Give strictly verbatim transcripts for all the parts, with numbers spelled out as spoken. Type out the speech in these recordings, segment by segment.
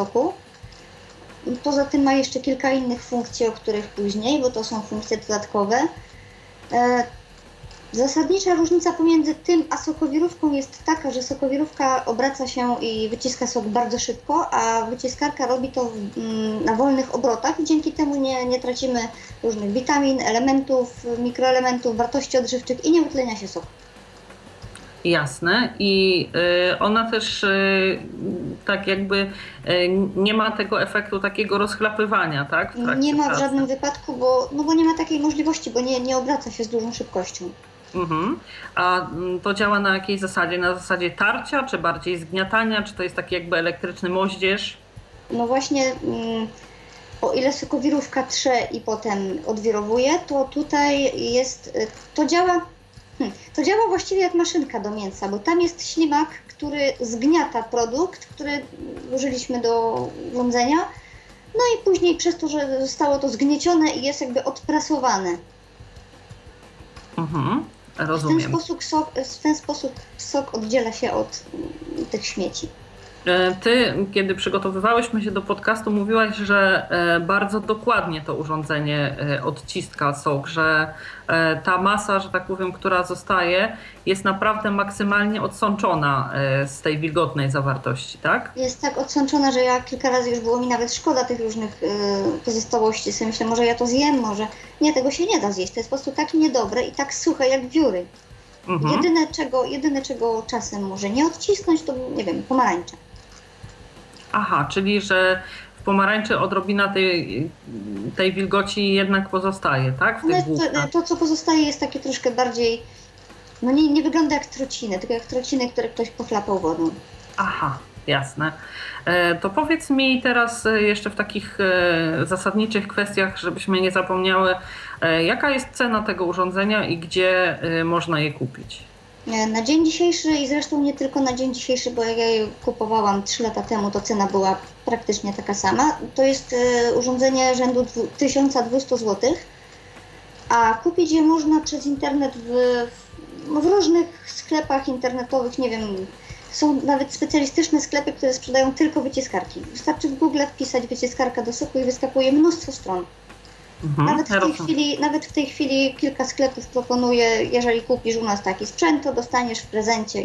soku. Poza tym ma jeszcze kilka innych funkcji, o których później, bo to są funkcje dodatkowe. Zasadnicza różnica pomiędzy tym a sokowirówką jest taka, że sokowirówka obraca się i wyciska sok bardzo szybko, a wyciskarka robi to na wolnych obrotach i dzięki temu nie, nie tracimy różnych witamin, elementów, mikroelementów, wartości odżywczych i nie utlenia się soku. Jasne. I y, ona też y, tak jakby y, nie ma tego efektu takiego rozchlapywania, tak? Nie ma w pracy. żadnym wypadku, bo, no bo nie ma takiej możliwości, bo nie, nie obraca się z dużą szybkością. Mhm. A to działa na jakiej zasadzie? Na zasadzie tarcia, czy bardziej zgniatania, czy to jest taki jakby elektryczny moździerz? No właśnie, mm, o ile sokowirówka trze i potem odwirowuje, to tutaj jest, to działa, hmm, to działa właściwie jak maszynka do mięsa, bo tam jest ślimak, który zgniata produkt, który użyliśmy do urządzenia, no i później przez to, że zostało to zgniecione i jest jakby odprasowane. Mhm. W ten sposób sok, w ten sposób sok oddziela się od tych śmieci. Ty, kiedy przygotowywałyśmy się do podcastu, mówiłaś, że bardzo dokładnie to urządzenie odciska sok, że ta masa, że tak powiem, która zostaje, jest naprawdę maksymalnie odsączona z tej wilgotnej zawartości, tak? Jest tak odsączona, że ja kilka razy już było mi nawet szkoda tych różnych pozostałości. Sobie myślę, może ja to zjem, może... Nie, tego się nie da zjeść. To jest po prostu tak niedobre i tak suche jak wióry. Mhm. Jedyne, czego, jedyne, czego czasem może nie odcisnąć, to nie wiem, pomarańcza. Aha, czyli że w pomarańczy odrobina tej, tej wilgoci jednak pozostaje, tak? W tych to, to, co pozostaje, jest takie troszkę bardziej, no nie, nie wygląda jak trociny, tylko jak trociny, które ktoś pochlapał wodą. Aha, jasne. To powiedz mi teraz jeszcze w takich zasadniczych kwestiach, żebyśmy nie zapomniały, jaka jest cena tego urządzenia i gdzie można je kupić? Na dzień dzisiejszy i zresztą nie tylko na dzień dzisiejszy, bo jak ja je kupowałam trzy lata temu, to cena była praktycznie taka sama. To jest urządzenie rzędu tysiąc dwieście złotych, a kupić je można przez internet w, w różnych sklepach internetowych, nie wiem, są nawet specjalistyczne sklepy, które sprzedają tylko wyciskarki. Wystarczy w Google wpisać wyciskarka do soku i wyskakuje mnóstwo stron. Mhm, nawet, w tej chwili, nawet w tej chwili kilka sklepów proponuje, jeżeli kupisz u nas taki sprzęt, to dostaniesz w prezencie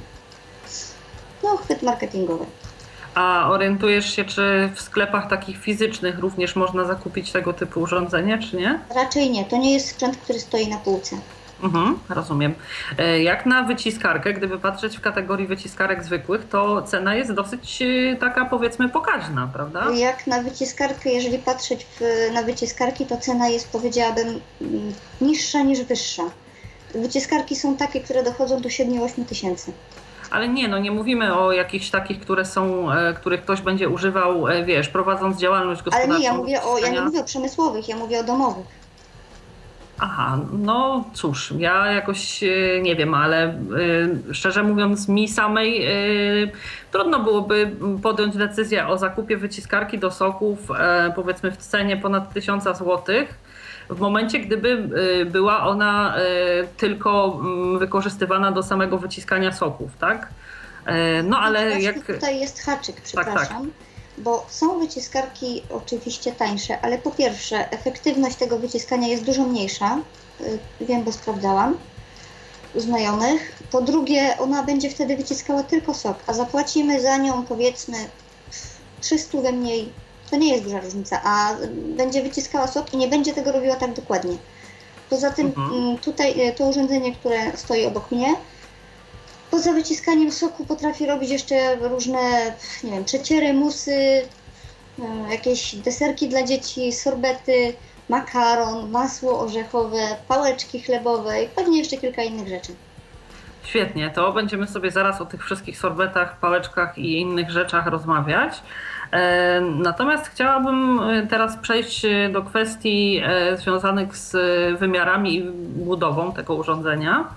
no, chwyt marketingowy. A orientujesz się, czy w sklepach takich fizycznych również można zakupić tego typu urządzenie, czy nie? Raczej nie, to nie jest sprzęt, który stoi na półce. Mhm, rozumiem. Jak na wyciskarkę, gdyby patrzeć w kategorii wyciskarek zwykłych, to cena jest dosyć taka, powiedzmy, pokaźna, prawda? Jak na wyciskarkę, jeżeli patrzeć w, na wyciskarki, to cena jest, powiedziałabym, niższa niż wyższa. Wyciskarki są takie, które dochodzą do siedem do ośmiu tysięcy. Ale nie, no nie mówimy o jakichś takich, które są, których ktoś będzie używał, wiesz, prowadząc działalność gospodarczą. Ale nie, ja mówię o, ja nie mówię o przemysłowych, ja mówię o domowych. Aha, no cóż, ja jakoś nie wiem, ale y, szczerze mówiąc mi samej y, trudno byłoby podjąć decyzję o zakupie wyciskarki do soków, y, powiedzmy w cenie ponad tysiąc złotych, w momencie gdyby y, była ona y, tylko y, wykorzystywana do samego wyciskania soków, tak? Y, no ale Właśnie jak... Tutaj jest haczyk, przepraszam. Tak, tak. Bo są wyciskarki oczywiście tańsze, ale po pierwsze efektywność tego wyciskania jest dużo mniejsza, wiem, bo sprawdzałam u znajomych. Po drugie, ona będzie wtedy wyciskała tylko sok, a zapłacimy za nią powiedzmy trzysta mniej, to nie jest duża różnica, a będzie wyciskała sok i nie będzie tego robiła tak dokładnie. Poza tym mhm. tutaj to urządzenie, które stoi obok mnie, poza wyciskaniem soku potrafi robić jeszcze różne, nie wiem, przeciery, musy, jakieś deserki dla dzieci, sorbety, makaron, masło orzechowe, pałeczki chlebowe i pewnie jeszcze kilka innych rzeczy. Świetnie, to będziemy sobie zaraz o tych wszystkich sorbetach, pałeczkach i innych rzeczach rozmawiać. Natomiast chciałabym teraz przejść do kwestii związanych z wymiarami i budową tego urządzenia.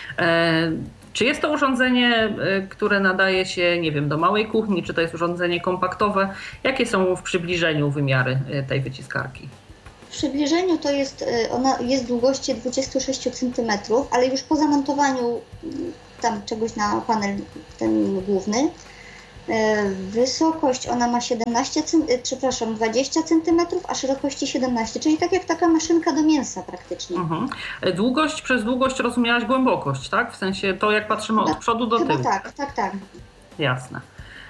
Czy jest to urządzenie, które nadaje się, nie wiem, do małej kuchni, czy to jest urządzenie kompaktowe? Jakie są w przybliżeniu wymiary tej wyciskarki? W przybliżeniu to jest, ona jest długości dwadzieścia sześć centymetrów, ale już po zamontowaniu tam czegoś na panel ten główny, Wysokość ona ma siedemnaście, przepraszam, dwadzieścia centymetrów, a szerokości siedemnaście, czyli tak jak taka maszynka do mięsa praktycznie. Mhm. Długość przez długość rozumiałaś głębokość, tak? W sensie to, jak patrzymy od przodu do Chyba tyłu. tak, tak, tak. Jasne.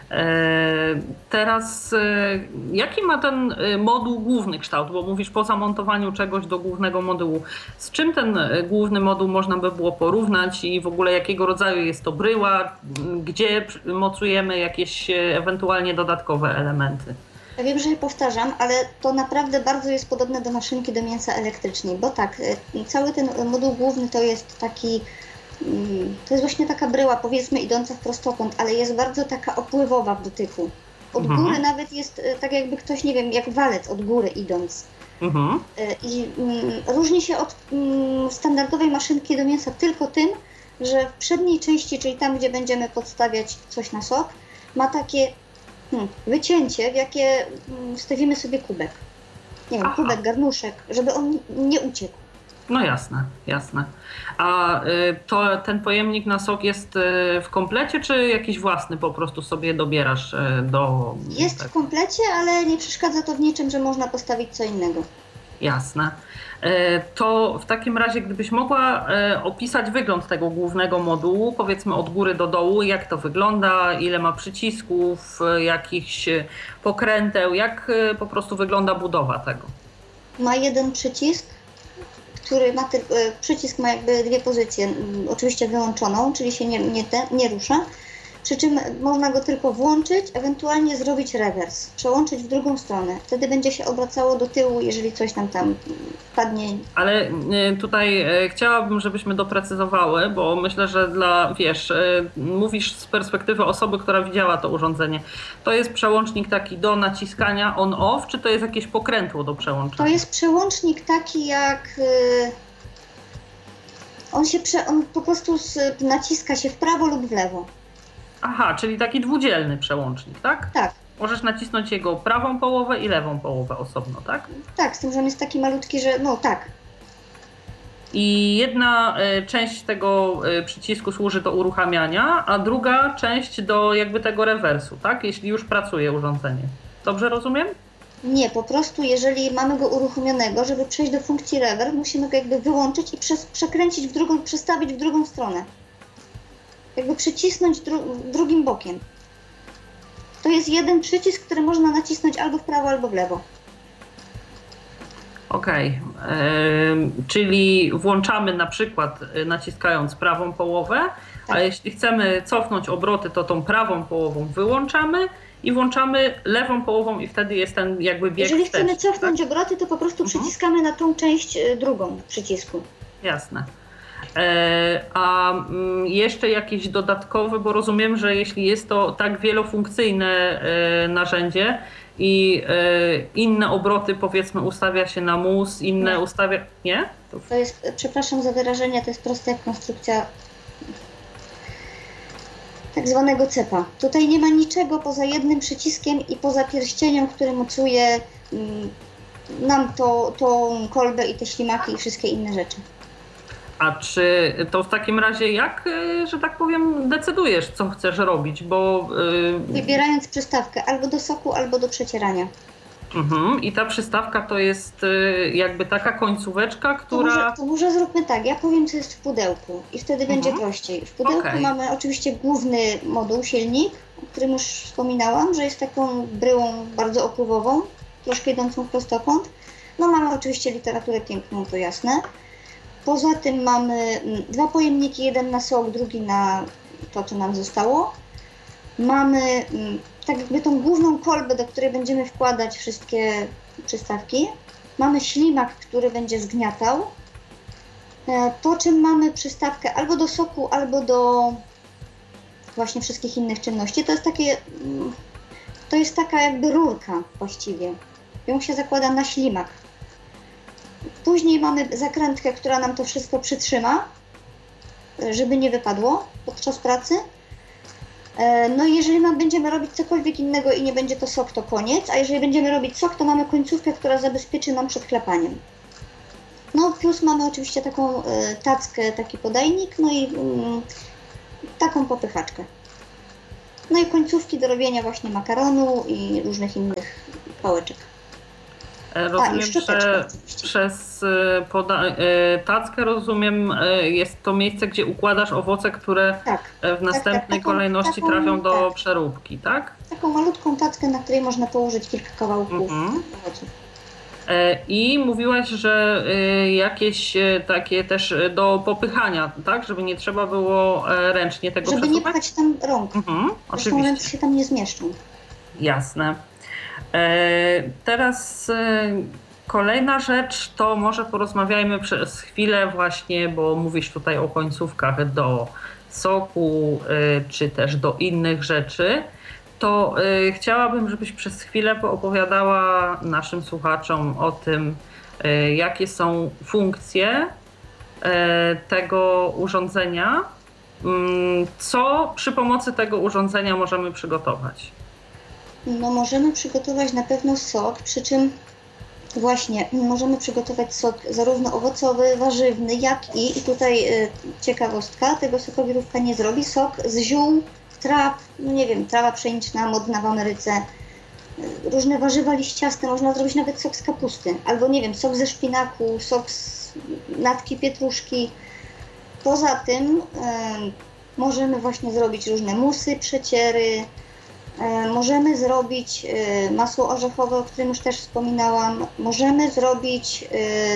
Teraz jaki ma ten moduł główny kształt? Bo mówisz po zamontowaniu czegoś do głównego modułu. Z czym ten główny moduł można by było porównać i w ogóle jakiego rodzaju jest to bryła? Gdzie mocujemy jakieś ewentualnie dodatkowe elementy? Ja wiem, że się powtarzam, ale to naprawdę bardzo jest podobne do maszynki do mięsa elektrycznej, bo tak, cały ten moduł główny to jest taki To jest właśnie taka bryła, powiedzmy, idąca w prostokąt, ale jest bardzo taka opływowa w dotyku. Od mhm. góry nawet jest tak, jakby ktoś, nie wiem, jak walec od góry idąc. Mhm. I mm, różni się od mm, standardowej maszynki do mięsa tylko tym, że w przedniej części, czyli tam, gdzie będziemy podstawiać coś na sok, ma takie hmm, wycięcie, w jakie mm, wstawimy sobie kubek. Nie wiem, Aha. kubek, garnuszek, żeby on nie uciekł. No jasne, jasne. A to ten pojemnik na sok jest w komplecie, czy jakiś własny po prostu sobie dobierasz do... Jest tak. w komplecie, ale nie przeszkadza to w niczym, że można postawić co innego. Jasne. To w takim razie, gdybyś mogła opisać wygląd tego głównego modułu, powiedzmy od góry do dołu, jak to wygląda, ile ma przycisków, jakichś pokręteł, jak po prostu wygląda budowa tego? Ma jeden przycisk, który ma ty, przycisk ma jakby dwie pozycje, oczywiście wyłączoną, czyli się nie, nie, te, nie rusza, przy czym można go tylko włączyć, ewentualnie zrobić rewers, przełączyć w drugą stronę. Wtedy będzie się obracało do tyłu, jeżeli coś nam tam wpadnie. Ale tutaj chciałabym, żebyśmy doprecyzowały, bo myślę, że dla, wiesz, mówisz z perspektywy osoby, która widziała to urządzenie. To jest przełącznik taki do naciskania on-off, czy to jest jakieś pokrętło do przełączania? To jest przełącznik taki jak... On się prze, on po prostu z, naciska się w prawo lub w lewo. Aha, czyli taki dwudzielny przełącznik, tak? Tak. Możesz nacisnąć jego prawą połowę i lewą połowę osobno, tak? Tak, z tym, że on jest taki malutki, że no tak. I jedna część tego przycisku służy do uruchamiania, a druga część do jakby tego rewersu, tak? Jeśli już pracuje urządzenie. Dobrze rozumiem? Nie, po prostu jeżeli mamy go uruchomionego, żeby przejść do funkcji rewer, musimy go jakby wyłączyć i przez, przekręcić w drugą, przestawić w drugą stronę. Jakby przycisnąć dru drugim bokiem. To jest jeden przycisk, który można nacisnąć albo w prawo, albo w lewo. Okej, okay. Yy, czyli włączamy na przykład naciskając prawą połowę, tak. A jeśli chcemy cofnąć obroty, to tą prawą połową wyłączamy i włączamy lewą połową i wtedy jest ten jakby bieg Jeżeli wsteczny, chcemy cofnąć tak? obroty, to po prostu mhm. przyciskamy na tą część drugą przycisku. Jasne. A jeszcze jakieś dodatkowe, bo rozumiem, że jeśli jest to tak wielofunkcyjne narzędzie i inne obroty, powiedzmy, ustawia się na mus, inne nie. ustawia... Nie? To... to jest, przepraszam za wyrażenie, to jest prosta jak konstrukcja tak zwanego cepa. Tutaj nie ma niczego poza jednym przyciskiem i poza pierścieniem, który mocuje nam to, tą kolbę i te ślimaki i wszystkie inne rzeczy. A czy to w takim razie jak, że tak powiem, decydujesz, co chcesz robić, bo... Wybierając przystawkę albo do soku, albo do przecierania. Mhm. I ta przystawka to jest jakby taka końcóweczka, która... To może, to może zróbmy tak, ja powiem, co jest w pudełku i wtedy mhm. będzie prościej. W pudełku okay. mamy oczywiście główny moduł, silnik, o którym już wspominałam, że jest taką bryłą bardzo opływową, troszkę idącą w prostokąt. No mamy oczywiście literaturę piękną, to jasne. Poza tym mamy dwa pojemniki, jeden na sok, drugi na to, co nam zostało. Mamy tak jakby tą główną kolbę, do której będziemy wkładać wszystkie przystawki. Mamy ślimak, który będzie zgniatał. Po czym mamy przystawkę albo do soku, albo do właśnie wszystkich innych czynności. To jest takie, to jest taka jakby rurka właściwie. Ją się zakłada na ślimak. Później mamy zakrętkę, która nam to wszystko przytrzyma, żeby nie wypadło podczas pracy. No i jeżeli nam będziemy robić cokolwiek innego i nie będzie to sok, to koniec, a jeżeli będziemy robić sok, to mamy końcówkę, która zabezpieczy nam przed klepaniem. No plus mamy oczywiście taką tackę, taki podajnik, no i um, taką popychaczkę. No i końcówki do robienia właśnie makaronu i różnych innych pałeczek. Rozumiem, że przez poda- tackę, rozumiem, jest to miejsce, gdzie układasz owoce, które tak, w następnej tak, tak. Taką, kolejności taką, trafią do tak. przeróbki, tak? Taką malutką tackę, na której można położyć kilka kawałków mhm. owoców. I mówiłaś, że jakieś takie też do popychania, tak? Żeby nie trzeba było ręcznie tego Żeby przesuwać? nie pchać tam rąk. Mhm, Zresztą ręce się tam nie zmieszczą. Jasne. Teraz kolejna rzecz, to może porozmawiajmy przez chwilę właśnie, bo mówisz tutaj o końcówkach do soku, czy też do innych rzeczy. To chciałabym, żebyś przez chwilę poopowiadała naszym słuchaczom o tym, jakie są funkcje tego urządzenia, co przy pomocy tego urządzenia możemy przygotować. No możemy przygotować na pewno sok, przy czym właśnie możemy przygotować sok zarówno owocowy, warzywny, jak i, i tutaj y, ciekawostka, tego sokowirówka nie zrobi, sok z ziół, traw, no nie wiem, trawa pszeniczna modna w Ameryce, y, różne warzywa liściaste, można zrobić nawet sok z kapusty, albo nie wiem, sok ze szpinaku, sok z natki pietruszki. Poza tym y, możemy właśnie zrobić różne musy, przeciery. Możemy zrobić masło orzechowe, o którym już też wspominałam. Możemy zrobić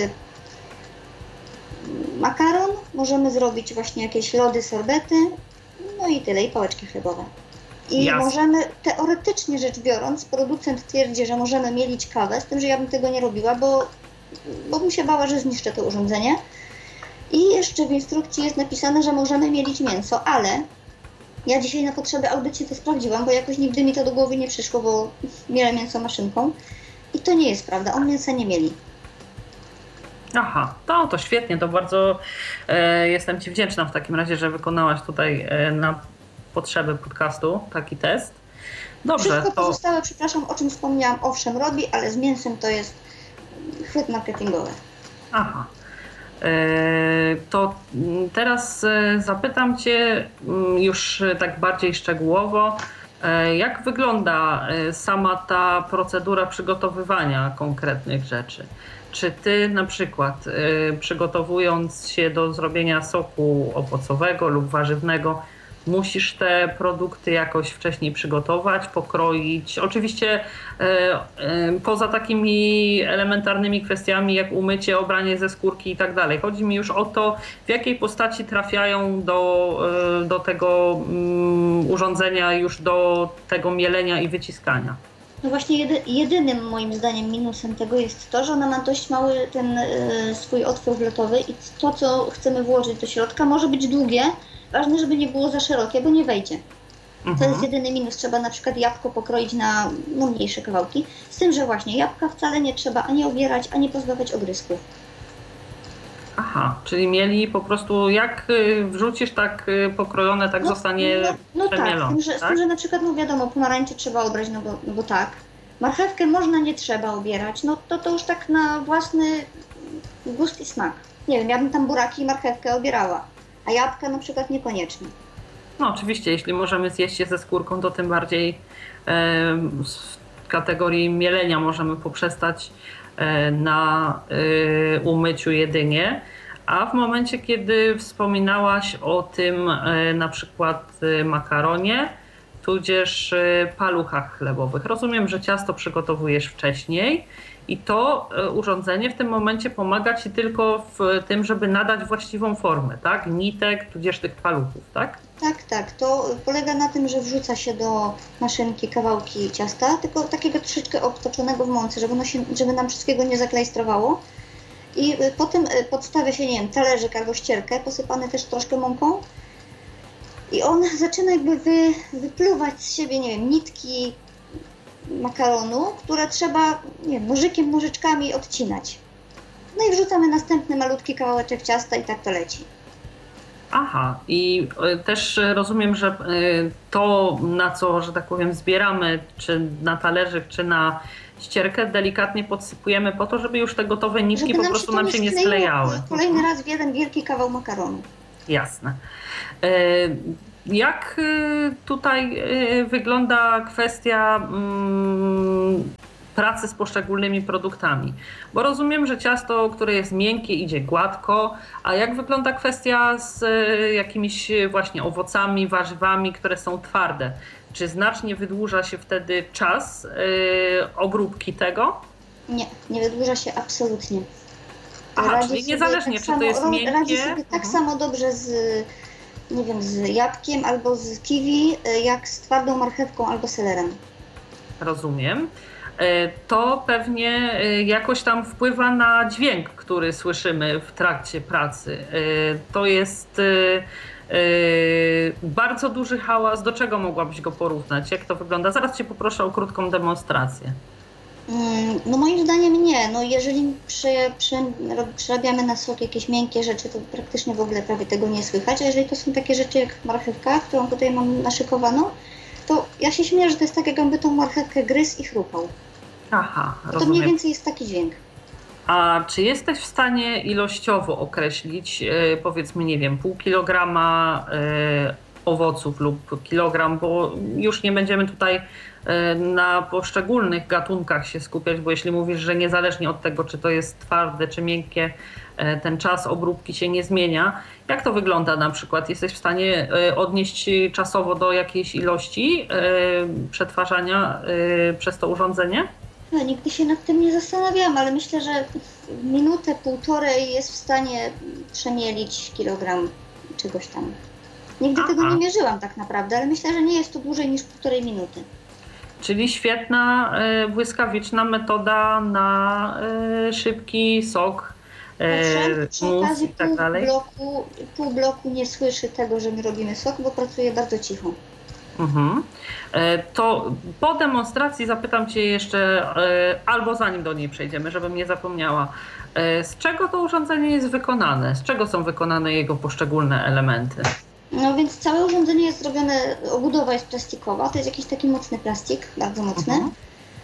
makaron, możemy zrobić właśnie jakieś lody, sorbety, no i tyle, i pałeczki chlebowe. I Jasne. możemy, teoretycznie rzecz biorąc, producent twierdzi, że możemy mielić kawę, z tym, że ja bym tego nie robiła, bo, bo bym się bała, że zniszczę to urządzenie. I jeszcze w instrukcji jest napisane, że możemy mielić mięso, ale ja dzisiaj na potrzeby audycji to sprawdziłam, bo jakoś nigdy mi to do głowy nie przyszło, bo mielę mięso maszynką i to nie jest prawda, on mięsa nie mieli. Aha, to, to świetnie, to bardzo e, jestem Ci wdzięczna w takim razie, że wykonałaś tutaj e, na potrzeby podcastu taki test. Dobrze. Wszystko to... pozostałe, przepraszam, o czym wspomniałam, owszem robi, ale z mięsem to jest chwyt marketingowy. Aha. To teraz zapytam Cię już tak bardziej szczegółowo, jak wygląda sama ta procedura przygotowywania konkretnych rzeczy? Czy Ty na przykład przygotowując się do zrobienia soku owocowego lub warzywnego, musisz te produkty jakoś wcześniej przygotować, pokroić? Oczywiście e, e, poza takimi elementarnymi kwestiami jak umycie, obranie ze skórki i tak dalej. Chodzi mi już o to, w jakiej postaci trafiają do, e, do tego um, urządzenia, już do tego mielenia i wyciskania. No właśnie jedy, jedynym moim zdaniem minusem tego jest to, że ona ma dość mały ten e, swój otwór wlotowy i to, co chcemy włożyć do środka, może być długie. Ważne, żeby nie było za szerokie, bo nie wejdzie. Mhm. To jest jedyny minus. Trzeba na przykład jabłko pokroić na no, mniejsze kawałki. Z tym, że właśnie jabłka wcale nie trzeba ani obierać, ani pozbawiać ogrysków. Aha, czyli mieli po prostu jak wrzucisz, tak pokrojone, tak no, zostanie no, no przemielone. Tak, z tym, że, tak? Z tym, że na przykład, no wiadomo, pomarańcze trzeba obrać, no bo, no bo tak. Marchewkę można, nie trzeba obierać. No to to już tak na własny gust i smak. Nie wiem, ja bym tam buraki i marchewkę obierała. A jabłka na przykład niekoniecznie. No oczywiście, jeśli możemy zjeść je ze skórką, to tym bardziej e, w kategorii mielenia możemy poprzestać e, na e, umyciu jedynie. A w momencie, kiedy wspominałaś o tym e, na przykład e, makaronie, tudzież e, paluchach chlebowych. Rozumiem, że ciasto przygotowujesz wcześniej. I to urządzenie w tym momencie pomaga Ci tylko w tym, żeby nadać właściwą formę, tak? Nitek, tudzież tych paluchów, tak? Tak, tak. To polega na tym, że wrzuca się do maszynki kawałki ciasta, tylko takiego troszeczkę obtoczonego w mące, żeby, no się, żeby nam wszystkiego nie zaklejstrowało. I potem podstawia się, nie wiem, talerzyk albo ścierkę, posypany też troszkę mąką. I on zaczyna jakby wy, wypluwać z siebie, nie wiem, nitki makaronu, które trzeba, nie wiem, nożykiem, nożyczkami odcinać. No i wrzucamy następny malutki kawałeczek ciasta i tak to leci. Aha, i też rozumiem, że to, na co, że tak powiem, zbieramy, czy na talerzyk, czy na ścierkę, delikatnie podsypujemy po to, żeby już te gotowe nitki po prostu nam się nie sklejały. Kolejny raz w jeden wielki kawał makaronu. Jasne. Jak tutaj wygląda kwestia pracy z poszczególnymi produktami? Bo rozumiem, że ciasto, które jest miękkie, idzie gładko, a jak wygląda kwestia z jakimiś właśnie owocami, warzywami, które są twarde? Czy znacznie wydłuża się wtedy czas obróbki tego? Nie, nie wydłuża się absolutnie. Aha, radzi czyli niezależnie, tak czy to jest miękkie? Radzi sobie tak mhm. samo dobrze z, nie wiem, z jabłkiem albo z kiwi, jak z twardą marchewką albo selerem. Rozumiem. To pewnie jakoś tam wpływa na dźwięk, który słyszymy w trakcie pracy. To jest bardzo duży hałas. Do czego mogłabyś go porównać? Jak to wygląda? Zaraz Cię poproszę o krótką demonstrację. No moim zdaniem nie. No jeżeli prze, prze, przerabiamy na sok jakieś miękkie rzeczy, to praktycznie w ogóle prawie tego nie słychać. A jeżeli to są takie rzeczy jak marchewka, którą tutaj mam naszykowaną, to ja się śmieję, że to jest tak, jakby tą marchewkę gryzł i chrupał. Aha, rozumiem. To mniej więcej jest taki dźwięk. A czy jesteś w stanie ilościowo określić, yy, powiedzmy, nie wiem, pół kilograma yy, owoców lub kilogram, bo już nie będziemy tutaj yy, na poszczególnych gatunkach się skupiać, bo jeśli mówisz, że niezależnie od tego, czy to jest twarde, czy miękkie, yy, ten czas obróbki się nie zmienia. Jak to wygląda na przykład? Jesteś w stanie yy, odnieść czasowo do jakiejś ilości yy, przetwarzania yy, przez to urządzenie? No, nigdy się nad tym nie zastanawiałam, ale myślę, że w minutę, półtorej jest w stanie przemielić kilogram czegoś tam. Nigdy Aha. tego nie mierzyłam tak naprawdę, ale myślę, że nie jest to dłużej niż półtorej minuty. Czyli świetna, błyskawiczna metoda na szybki sok, Owszem, przy okazji i tak pół, dalej. Bloku, pół bloku nie słyszy tego, że my robimy sok, bo pracuje bardzo cicho. Mhm. To po demonstracji zapytam Cię jeszcze, albo zanim do niej przejdziemy, żebym nie zapomniała, z czego to urządzenie jest wykonane? Z czego są wykonane jego poszczególne elementy? No więc całe urządzenie jest zrobione, obudowa jest plastikowa, to jest jakiś taki mocny plastik, bardzo mocny. Mhm.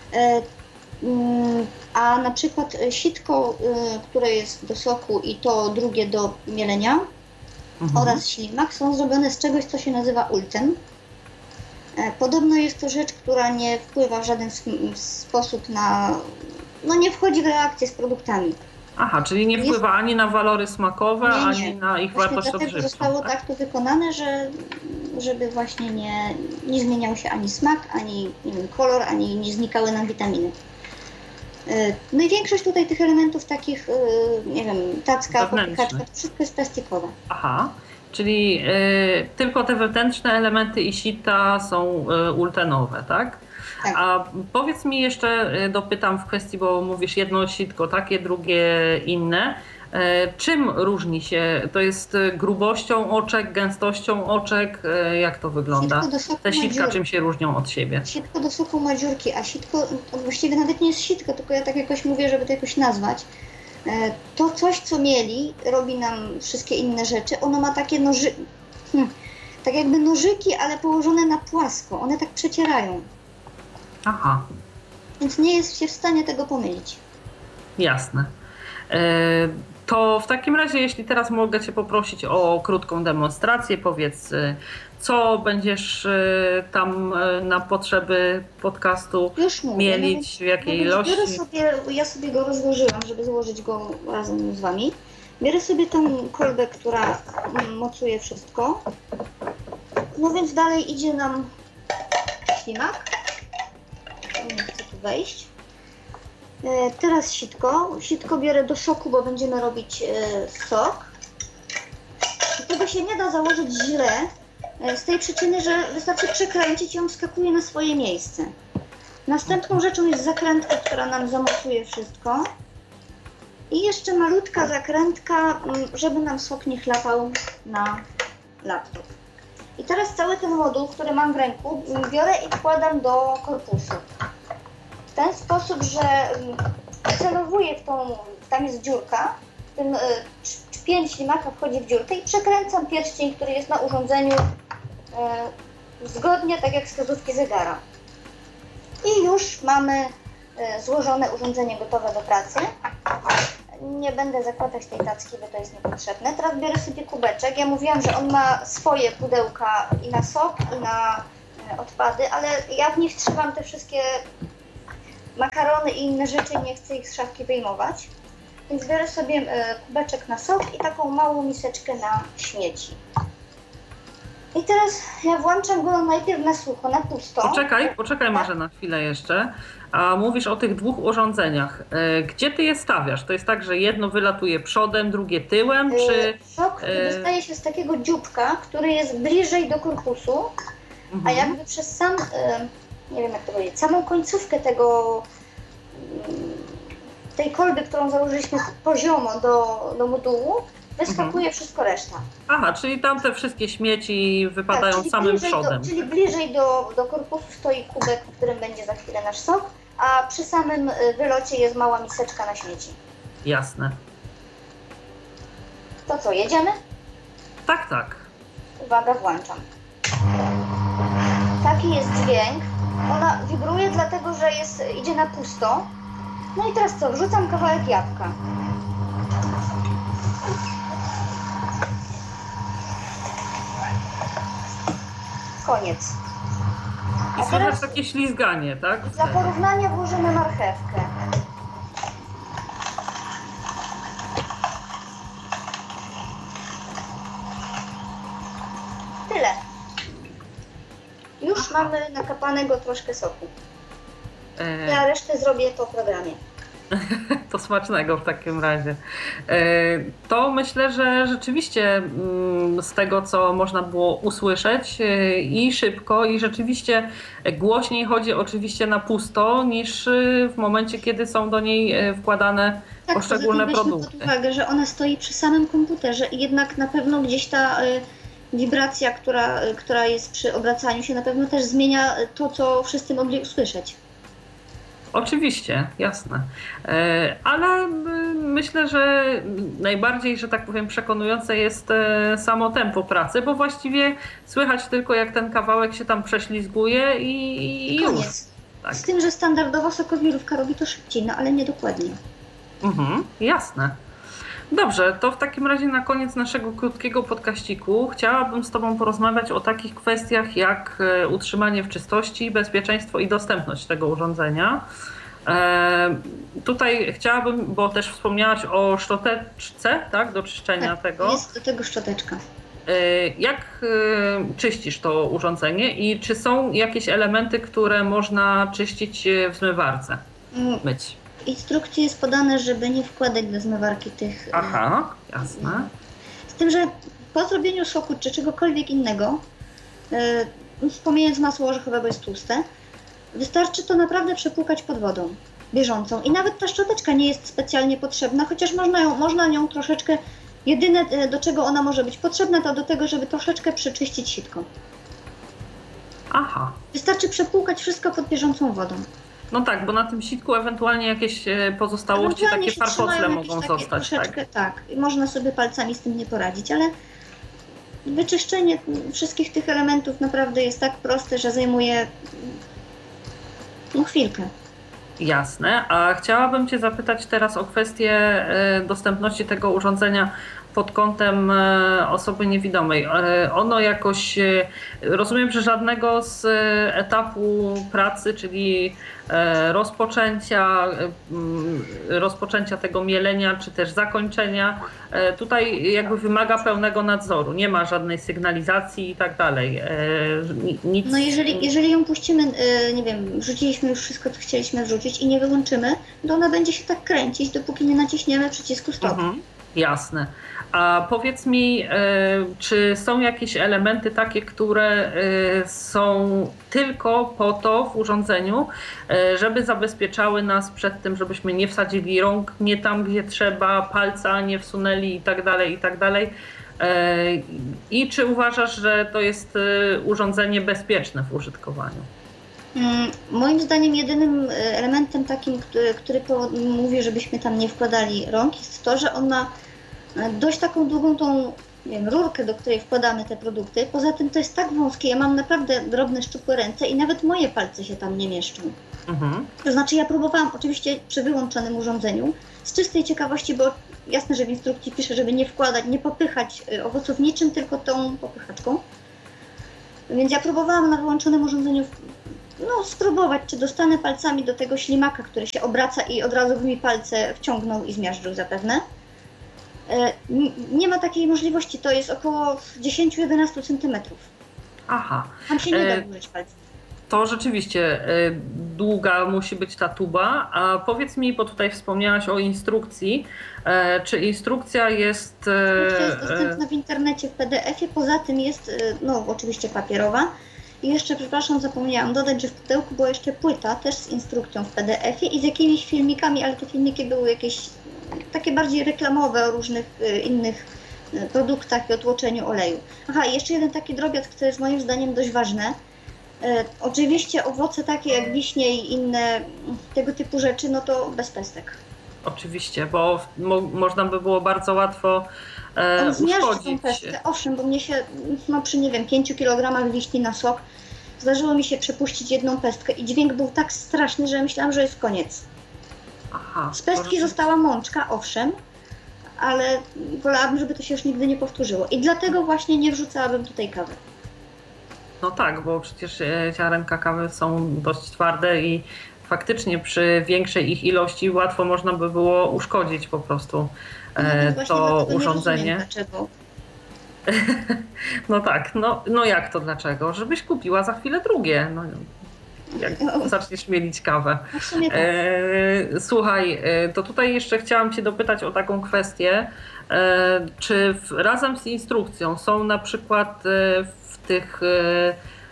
A na przykład sitko, które jest do soku i to drugie do mielenia mhm. oraz ślimak są zrobione z czegoś, co się nazywa ulten. Podobno jest to rzecz, która nie wpływa w żaden sposób na, no nie wchodzi w reakcję z produktami. Aha, czyli nie wpływa jest... ani na walory smakowe, nie, nie. ani na ich właśnie wartość dlatego odżywczą. Zostało tak? tak to wykonane, że żeby właśnie nie, nie zmieniał się ani smak, ani nie wiem, kolor, ani nie znikały nam witaminy. No i większość tutaj tych elementów takich, nie wiem, tacka, popychaczka, to wszystko jest plastikowe. Aha. Czyli y, tylko te wewnętrzne elementy i sita są y, ultenowe, tak? Tak. A powiedz mi jeszcze, y, dopytam w kwestii, bo mówisz jedno sitko takie, drugie inne. Y, czym różni się? To jest grubością oczek, gęstością oczek? Y, jak to wygląda? Te sitka czym się różnią od siebie? Sitko do soku ma dziurki, a sitko właściwie nawet nie jest sitko, tylko ja tak jakoś mówię, żeby to jakoś nazwać. To coś, co mieli, robi nam wszystkie inne rzeczy. Ono ma takie noży... Hmm, tak jakby nożyki, ale położone na płasko. One tak przecierają. Aha. Więc nie jest się w stanie tego pomylić. Jasne. To w takim razie, jeśli teraz mogę Cię poprosić o krótką demonstrację, powiedz, co będziesz tam na potrzeby podcastu Już mówię, mielić, no w jakiej ilości? Biorę sobie, ja sobie go rozłożyłam, żeby złożyć go razem z Wami. Biorę sobie tą kolbę, która mocuje wszystko. No więc dalej idzie nam ślimak. Nie chcę tu wejść. Teraz sitko. Sitko biorę do soku, bo będziemy robić sok. I tego się nie da założyć źle, z tej przyczyny, że wystarczy przekręcić i on wskakuje na swoje miejsce. Następną rzeczą jest zakrętka, która nam zamocuje wszystko. I jeszcze malutka zakrętka, żeby nam sok nie chlapał na laptop. I teraz cały ten moduł, który mam w ręku, biorę i wkładam do korpusu. W ten sposób, że celowuję w tą, tam jest dziurka, tym czpień ślimaka wchodzi w dziurkę i przekręcam pierścień, który jest na urządzeniu e, zgodnie tak jak wskazówki zegara. I już mamy e, złożone urządzenie gotowe do pracy. nie będę zakładać tej tacki, bo to jest niepotrzebne. Teraz biorę sobie kubeczek. Ja mówiłam, że on ma swoje pudełka i na sok, i na e, odpady, ale ja w nich trzymam te wszystkie makarony i inne rzeczy i nie chcę ich z szafki wyjmować. Więc biorę sobie e, kubeczek na sok i taką małą miseczkę na śmieci. I teraz ja włączam go najpierw na sucho, na pusto. Poczekaj, poczekaj Marzena chwilę jeszcze. A mówisz o tych dwóch urządzeniach. Gdzie ty je stawiasz? To jest tak, że jedno wylatuje przodem, drugie tyłem, czy... Sok dostaje się z takiego dzióbka, który jest bliżej do korpusu, mhm. a jakby przez sam, nie wiem jak to powiedzieć, samą końcówkę tego, tej kolby, którą założyliśmy poziomo do, do modułu, wyskakuje mhm. wszystko reszta. Aha, czyli tam te wszystkie śmieci wypadają tak, samym przodem. Do, czyli bliżej do, do korpusu stoi kubek, w którym będzie za chwilę nasz sok, a przy samym wylocie jest mała miseczka na śmieci. Jasne. To co, jedziemy? Tak, tak. Uwaga, włączam. Taki jest dźwięk. Ona wibruje dlatego, że jest, idzie na pusto. No i teraz co? Wrzucam kawałek jabłka. Koniec. I słychać takie ślizganie, tak? Dla porównania włożymy marchewkę. Tyle. Już mamy nakapanego troszkę soku. E... Ja resztę zrobię po programie. To smacznego w takim razie. To myślę, że rzeczywiście z tego, co można było usłyszeć i szybko, i rzeczywiście głośniej chodzi oczywiście na pusto, niż w momencie, kiedy są do niej wkładane tak, poszczególne produkty. Pod uwagę, że ona stoi przy samym komputerze i jednak na pewno gdzieś ta wibracja, która, która jest przy obracaniu się, na pewno też zmienia to, co wszyscy mogli usłyszeć. Oczywiście, jasne. Ale myślę, że najbardziej, że tak powiem, przekonujące jest samo tempo pracy, bo właściwie słychać tylko, jak ten kawałek się tam prześlizguje i, i koniec. Już. Tak. Z tym, że standardowo sokowirówka robi to szybciej, no ale niedokładnie. Mhm, jasne. Dobrze, to w takim razie na koniec naszego krótkiego podcaściku chciałabym z Tobą porozmawiać o takich kwestiach jak utrzymanie w czystości, bezpieczeństwo i dostępność tego urządzenia. E, tutaj chciałabym, bo też wspomniałaś o szczoteczce, tak, do czyszczenia tak, tego. Jest do tego szczoteczka. E, jak e, czyścisz to urządzenie i czy są jakieś elementy, które można czyścić w zmywarce, myć? W instrukcji jest podane, żeby nie wkładać do zmywarki tych... Aha, jasne. Z tym, że po zrobieniu soku czy czegokolwiek innego, yy, pomijając masło orzechowe, bo jest tłuste, wystarczy to naprawdę przepłukać pod wodą bieżącą. I nawet ta szczoteczka nie jest specjalnie potrzebna, chociaż można, ją, można nią troszeczkę... Jedyne, do czego ona może być potrzebna, to do tego, żeby troszeczkę przeczyścić sitko. Aha. Wystarczy przepłukać wszystko pod bieżącą wodą. No tak, bo na tym sitku ewentualnie jakieś pozostałości, takie farfocle mogą takie zostać. Tak, tak. Można sobie palcami z tym nie poradzić, ale wyczyszczenie wszystkich tych elementów naprawdę jest tak proste, że zajmuje no, chwilkę. Jasne, a chciałabym Cię zapytać teraz o kwestię dostępności tego urządzenia pod kątem osoby niewidomej. Ono jakoś, rozumiem, że żadnego z etapu pracy, czyli rozpoczęcia, rozpoczęcia tego mielenia, czy też zakończenia, tutaj jakby wymaga pełnego nadzoru. Nie ma żadnej sygnalizacji i tak dalej. Nic... No jeżeli, jeżeli ją puścimy, nie wiem, wrzuciliśmy już wszystko, co chcieliśmy wrzucić i nie wyłączymy, to ona będzie się tak kręcić, dopóki nie naciśniemy przycisku stop. Mhm, jasne. A powiedz mi, czy są jakieś elementy takie, które są tylko po to w urządzeniu, żeby zabezpieczały nas przed tym, żebyśmy nie wsadzili rąk nie tam, gdzie trzeba, palca nie wsunęli i tak dalej, i tak dalej. I czy uważasz, że to jest urządzenie bezpieczne w użytkowaniu? Moim zdaniem jedynym elementem takim, który, który mówi, żebyśmy tam nie wkładali rąk, jest to, że on ma dość taką długą tą nie wiem, rurkę, do której wkładamy te produkty. Poza tym to jest tak wąskie, ja mam naprawdę drobne, szczupłe ręce i nawet moje palce się tam nie mieszczą. Mhm. To znaczy ja próbowałam oczywiście przy wyłączonym urządzeniu, z czystej ciekawości, bo jasne, że w instrukcji pisze, żeby nie wkładać, nie popychać owoców niczym, tylko tą popychaczką. Więc ja próbowałam na wyłączonym urządzeniu no, spróbować, czy dostanę palcami do tego ślimaka, który się obraca i od razu by mi palce wciągnął i zmiażdżył zapewne. Nie ma takiej możliwości, to jest około dziesięć do jedenastu centymetrów. Aha. Tam się nie da użyć palcem. To rzeczywiście długa musi być ta tuba, a powiedz mi, bo tutaj wspomniałaś o instrukcji, czy instrukcja jest... Instrukcja jest dostępna w internecie w P D F ie, poza tym jest, no oczywiście papierowa. I jeszcze, przepraszam, zapomniałam dodać, że w pudełku była jeszcze płyta, też z instrukcją w P D F ie i z jakimiś filmikami, ale te filmiki były jakieś takie bardziej reklamowe o różnych innych produktach i otłoczeniu oleju. Aha, i jeszcze jeden taki drobiazg, który jest moim zdaniem dość ważny. E, oczywiście owoce takie jak wiśnie i inne tego typu rzeczy, no to bez pestek. Oczywiście, bo mo można by było bardzo łatwo e, On zmiażdży uszkodzić. tą pestkę, owszem, bo mnie się, no przy nie wiem, pięciu kilogramach wiśni na sok zdarzyło mi się przepuścić jedną pestkę i dźwięk był tak straszny, że myślałam, że jest koniec. Aha, Z pestki została mączka, owszem, ale wolałabym, żeby to się już nigdy nie powtórzyło. I dlatego właśnie nie wrzucałabym tutaj kawy. No tak, bo przecież ziarenka kawy są dość twarde i faktycznie przy większej ich ilości łatwo można by było uszkodzić po prostu e, no to urządzenie. Nie rozumiem, dlaczego. No tak, no, no jak to dlaczego? Żebyś kupiła za chwilę drugie. No, jak zaczniesz mielić kawę. No w sumie tak. E, słuchaj, to tutaj jeszcze chciałam Cię dopytać o taką kwestię. E, czy w, razem z instrukcją są na przykład e, w tych e,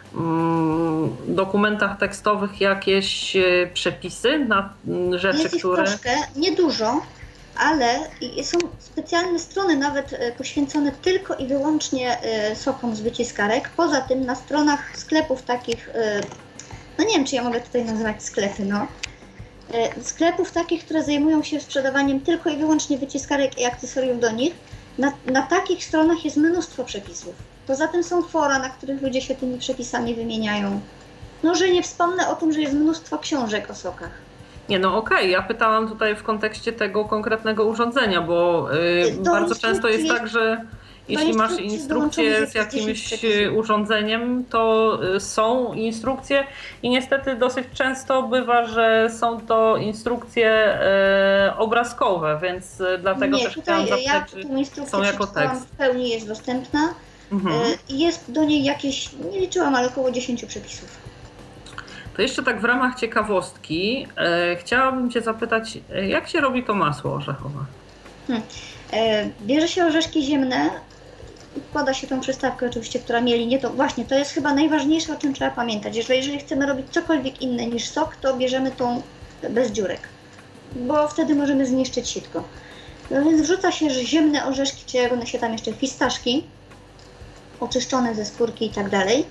mm, dokumentach tekstowych jakieś e, przepisy na m, rzeczy, jest ich które... troszkę, niedużo, ale są specjalne strony nawet poświęcone tylko i wyłącznie sokom z wyciskarek. Poza tym na stronach sklepów takich, no nie wiem, czy ja mogę tutaj nazywać sklepy, no. Sklepów takich, które zajmują się sprzedawaniem tylko i wyłącznie wyciskarek i akcesoriów do nich, na, na takich stronach jest mnóstwo przepisów. Poza tym są fora, na których ludzie się tymi przepisami wymieniają. No, że nie wspomnę o tym, że jest mnóstwo książek o sokach. Nie, no okej, okay. Ja pytałam tutaj w kontekście tego konkretnego urządzenia, bo yy, bardzo często jest, jest tak, że jeśli masz instrukcję z jakimś urządzeniem, to są instrukcje i niestety dosyć często bywa, że są to instrukcje e, obrazkowe, więc dlatego Nie, też tutaj chciałam ja zapytać, tą instrukcję są jako tekst. W pełni jest dostępna mhm. i jest do niej jakieś, nie liczyłam, ale około dziesięciu przepisów. To jeszcze tak w ramach ciekawostki e, chciałabym Cię zapytać, jak się robi to masło orzechowe? Hmm. E, bierze się orzeszki ziemne, wkłada się tą przystawkę oczywiście, która mieli nie to. Właśnie, to jest chyba najważniejsze, o czym trzeba pamiętać. Jeżeli, jeżeli chcemy robić cokolwiek inne niż sok, to bierzemy tą bez dziurek, bo wtedy możemy zniszczyć sitko. No więc wrzuca się ziemne orzeszki, czy jak one się tam jeszcze, fistaszki, oczyszczone ze skórki i tak dalej.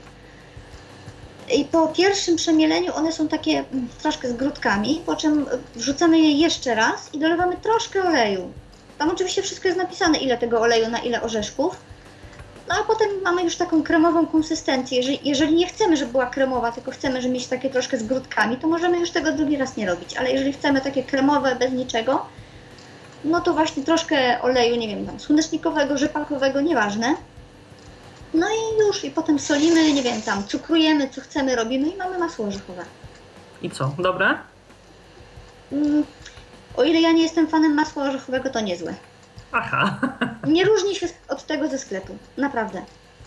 I po pierwszym przemieleniu one są takie troszkę z grudkami, po czym wrzucamy je jeszcze raz i dolewamy troszkę oleju. Tam oczywiście wszystko jest napisane, ile tego oleju na ile orzeszków. No a potem mamy już taką kremową konsystencję. Jeżeli, jeżeli nie chcemy, żeby była kremowa, tylko chcemy, żeby mieć takie troszkę z grudkami, to możemy już tego drugi raz nie robić. Ale jeżeli chcemy takie kremowe, bez niczego, no to właśnie troszkę oleju, nie wiem, tam słonecznikowego, rzepakowego, nieważne. No i już, i potem solimy, nie wiem, tam cukrujemy, co chcemy, robimy i mamy masło orzechowe. I co, dobre? Mm, o ile ja nie jestem fanem masła orzechowego, to niezłe. Aha. Nie różni się od tego ze sklepu, naprawdę.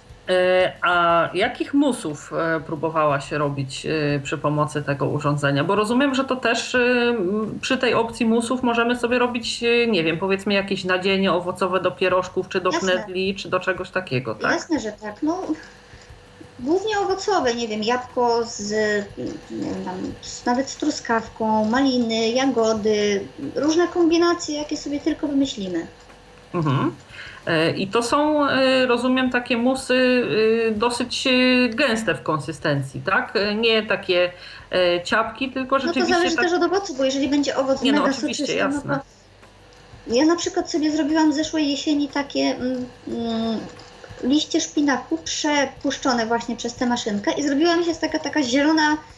A jakich musów próbowałaś robić przy pomocy tego urządzenia? Bo rozumiem, że to też przy tej opcji musów możemy sobie robić, nie wiem, powiedzmy jakieś nadzienie owocowe do pierożków, czy do Jasne. knedli, czy do czegoś takiego, tak? Jasne, że tak. No, głównie owocowe, nie wiem, jabłko z, nie wiem, tam, nawet z truskawką, maliny, jagody, różne kombinacje, jakie sobie tylko wymyślimy. Mhm. I to są, rozumiem, takie musy dosyć gęste w konsystencji, tak? Nie takie ciapki, tylko rzeczywiście... No to zależy tak... też od owocu, bo jeżeli będzie owoc Nie, mega no, oczywiście, soczysty, jasne. no to... Ja na przykład sobie zrobiłam zeszłej jesieni takie mm, mm, liście szpinaku przepuszczone właśnie przez tę maszynkę i zrobiła mi się taka, taka zielona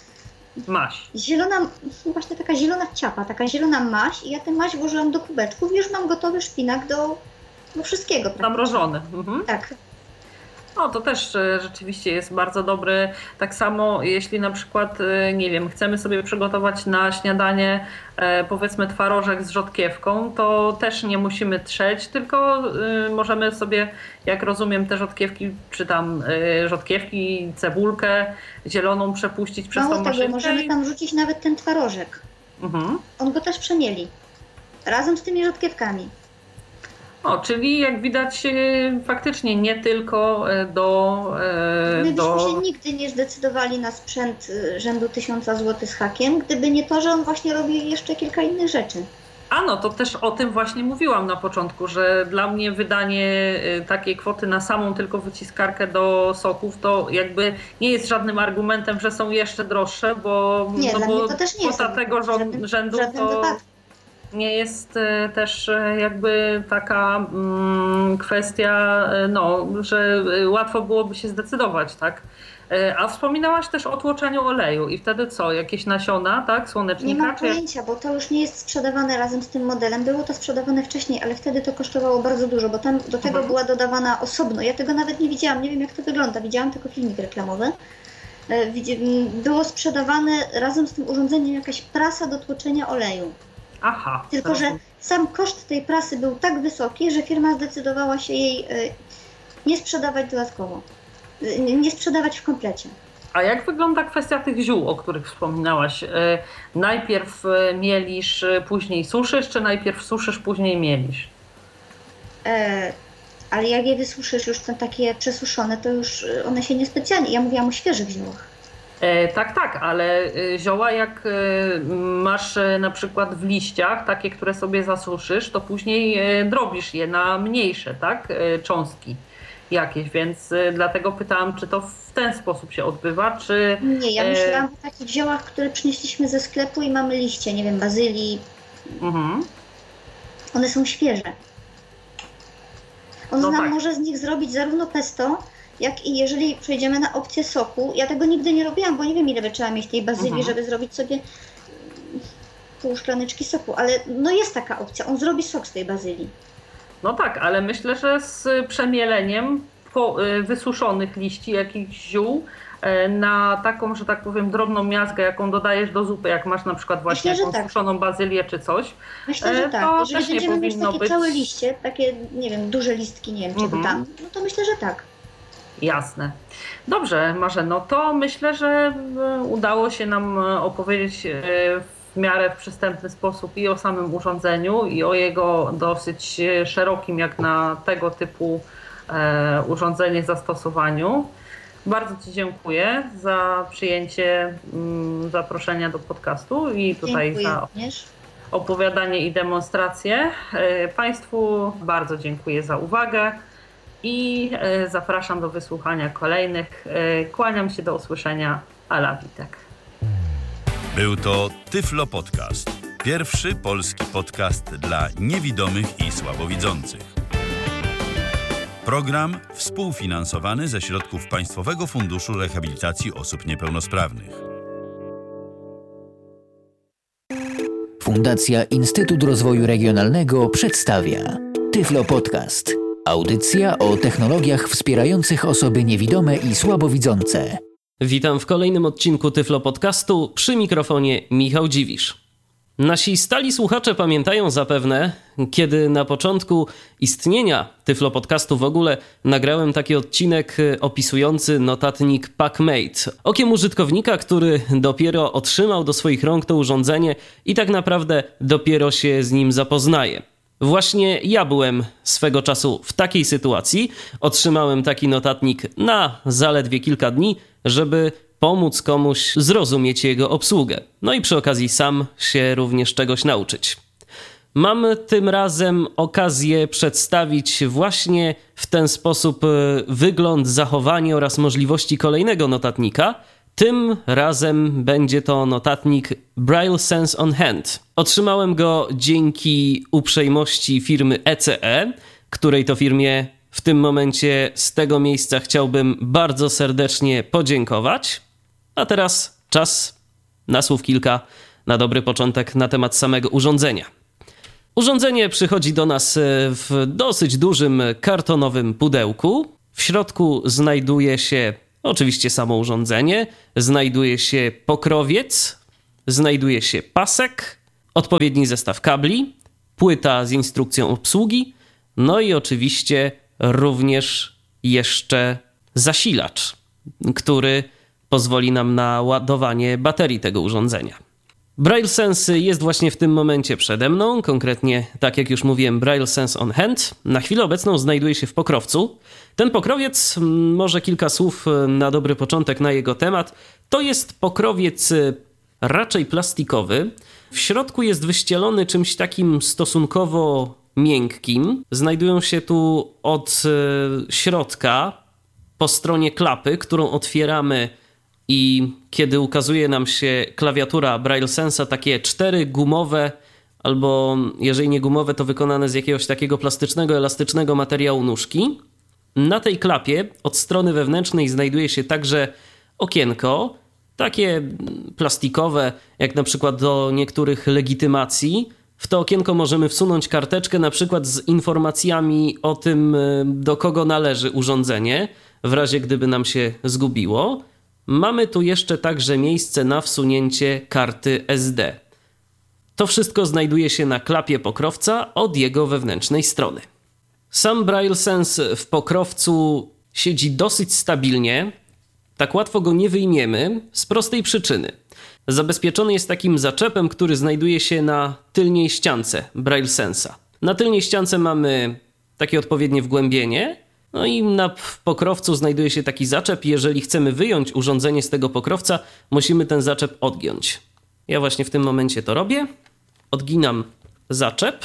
Maś. Zielona, właśnie taka zielona ciapa, taka zielona maź i ja tę maź włożyłam do kubeczków i już mam gotowy szpinak do, do wszystkiego. Zamrożony. Mhm. Tak. No to też rzeczywiście jest bardzo dobry. Tak samo jeśli na przykład, nie wiem, chcemy sobie przygotować na śniadanie powiedzmy twarożek z rzodkiewką, to też nie musimy trzeć, tylko możemy sobie, jak rozumiem, te rzodkiewki, czy tam rzodkiewki, cebulkę zieloną przepuścić przez Mało tą tego, maszynkę. możemy tam rzucić nawet ten twarożek. Mhm. On go też przemieli. Razem z tymi rzodkiewkami. O, czyli jak widać faktycznie nie tylko do... My byśmy do... się nigdy nie zdecydowali na sprzęt rzędu tysiąca złotych z hakiem, gdyby nie to, że on właśnie robi jeszcze kilka innych rzeczy. A no, to też o tym właśnie mówiłam na początku, że dla mnie wydanie takiej kwoty na samą tylko wyciskarkę do soków to jakby nie jest żadnym argumentem, że są jeszcze droższe, bo, nie, no dla bo mnie to też nie kwota jest tego żadnym, rzędu żadnym to wypadku. Nie jest też jakby taka mm, kwestia, no, że łatwo byłoby się zdecydować, tak? A wspominałaś też o tłoczeniu oleju i wtedy co? Jakieś nasiona, tak? Słonecznika? Nie mam pojęcia, bo to już nie jest sprzedawane razem z tym modelem. Było to sprzedawane wcześniej, ale wtedy to kosztowało bardzo dużo, bo tam do tego mhm. była dodawana osobno. Ja tego nawet nie widziałam, nie wiem jak to wygląda. Widziałam tylko filmik reklamowy. Było sprzedawane razem z tym urządzeniem jakaś prasa do tłoczenia oleju. Aha. Tylko, że sam koszt tej prasy był tak wysoki, że firma zdecydowała się jej nie sprzedawać dodatkowo. Nie sprzedawać w komplecie. A jak wygląda kwestia tych ziół, o których wspominałaś? Najpierw mielisz, później suszysz, czy najpierw suszysz, później mielisz? E, ale jak je wysuszysz już są takie przesuszone, to już one się niespecjalnie... Ja mówiłam o świeżych ziołach. E, tak, tak, ale zioła jak masz na przykład w liściach, takie, które sobie zasuszysz, to później drobisz je na mniejsze, tak, cząstki jakieś, więc dlatego pytałam, czy to w ten sposób się odbywa, czy... Nie, ja myślałam o takich ziołach, które przynieśliśmy ze sklepu i mamy liście, nie wiem, bazylii. Mhm. One są świeże. On no nam tak. może z nich zrobić zarówno pesto, jak i jeżeli przejdziemy na opcję soku. Ja tego nigdy nie robiłam, bo nie wiem, ile by trzeba mieć tej bazylii, mhm. żeby zrobić sobie pół szklaneczki soku, ale no jest taka opcja, on zrobi sok z tej bazylii. No tak, ale myślę, że z przemieleniem wysuszonych liści jakichś ziół na taką, że tak powiem, drobną miazgę, jaką dodajesz do zupy, jak masz na przykład właśnie Myślę, jakąś tak. suszoną bazylię czy coś. Myślę, że tak. To jeżeli też nie będziemy mieć powinno takie być... całe liście, takie, nie wiem, duże listki, nie wiem, czego mhm. tam, no to myślę, że tak. Jasne. Dobrze, Marzeno, to myślę, że udało się nam opowiedzieć w miarę w przystępny sposób i o samym urządzeniu, i o jego dosyć szerokim, jak na tego typu urządzenie, zastosowaniu. Bardzo Ci dziękuję za przyjęcie zaproszenia do podcastu i tutaj dziękuję za również. opowiadanie i demonstrację. Państwu bardzo dziękuję za uwagę i zapraszam do wysłuchania kolejnych. Kłaniam się, do usłyszenia. Ala Witek. Był to Tyflo Podcast. Pierwszy polski podcast dla niewidomych i słabowidzących. Program współfinansowany ze środków Państwowego Funduszu Rehabilitacji Osób Niepełnosprawnych. Fundacja Instytut Rozwoju Regionalnego przedstawia Tyflo Podcast. Audycja o technologiach wspierających osoby niewidome i słabowidzące. Witam w kolejnym odcinku Tyflo Podcastu, przy mikrofonie Michał Dziwisz. Nasi stali słuchacze pamiętają zapewne, kiedy na początku istnienia Tyflo Podcastu w ogóle nagrałem taki odcinek opisujący notatnik PackMate. Okiem użytkownika, który dopiero otrzymał do swoich rąk to urządzenie i tak naprawdę dopiero się z nim zapoznaje. Właśnie ja byłem swego czasu w takiej sytuacji. Otrzymałem taki notatnik na zaledwie kilka dni, żeby pomóc komuś zrozumieć jego obsługę. No i przy okazji sam się również czegoś nauczyć. Mam tym razem okazję przedstawić właśnie w ten sposób wygląd, zachowanie oraz możliwości kolejnego notatnika. Tym razem będzie to notatnik Braille Sense on Hand. Otrzymałem go dzięki uprzejmości firmy E C E, której to firmie w tym momencie z tego miejsca chciałbym bardzo serdecznie podziękować. A teraz czas na słów kilka na dobry początek na temat samego urządzenia. Urządzenie przychodzi do nas w dosyć dużym kartonowym pudełku. W środku znajduje się oczywiście samo urządzenie, znajduje się pokrowiec, znajduje się pasek, odpowiedni zestaw kabli, płyta z instrukcją obsługi, no i oczywiście również jeszcze zasilacz, który pozwoli nam na ładowanie baterii tego urządzenia. BrailleSense jest właśnie w tym momencie przede mną, konkretnie, tak jak już mówiłem, BrailleSense on Hand. Na chwilę obecną znajduje się w pokrowcu. Ten pokrowiec, może kilka słów na dobry początek na jego temat, to jest pokrowiec raczej plastikowy. W środku jest wyścielony czymś takim stosunkowo miękkim. Znajdują się tu od środka po stronie klapy, którą otwieramy i kiedy ukazuje nam się klawiatura BrailleSense'a, takie cztery gumowe, albo jeżeli nie gumowe, to wykonane z jakiegoś takiego plastycznego, elastycznego materiału nóżki. Na tej klapie od strony wewnętrznej znajduje się także okienko, takie plastikowe, jak na przykład do niektórych legitymacji. W to okienko możemy wsunąć karteczkę, na przykład z informacjami o tym, do kogo należy urządzenie, w razie gdyby nam się zgubiło. Mamy tu jeszcze także miejsce na wsunięcie karty S D. To wszystko znajduje się na klapie pokrowca od jego wewnętrznej strony. Sam BrailleSense w pokrowcu siedzi dosyć stabilnie. Tak łatwo go nie wyjmiemy z prostej przyczyny. Zabezpieczony jest takim zaczepem, który znajduje się na tylniej ściance BrailleSense'a. Na tylniej ściance mamy takie odpowiednie wgłębienie, no i na pokrowcu znajduje się taki zaczep. Jeżeli chcemy wyjąć urządzenie z tego pokrowca, musimy ten zaczep odgiąć. Ja właśnie w tym momencie to robię. Odginam zaczep.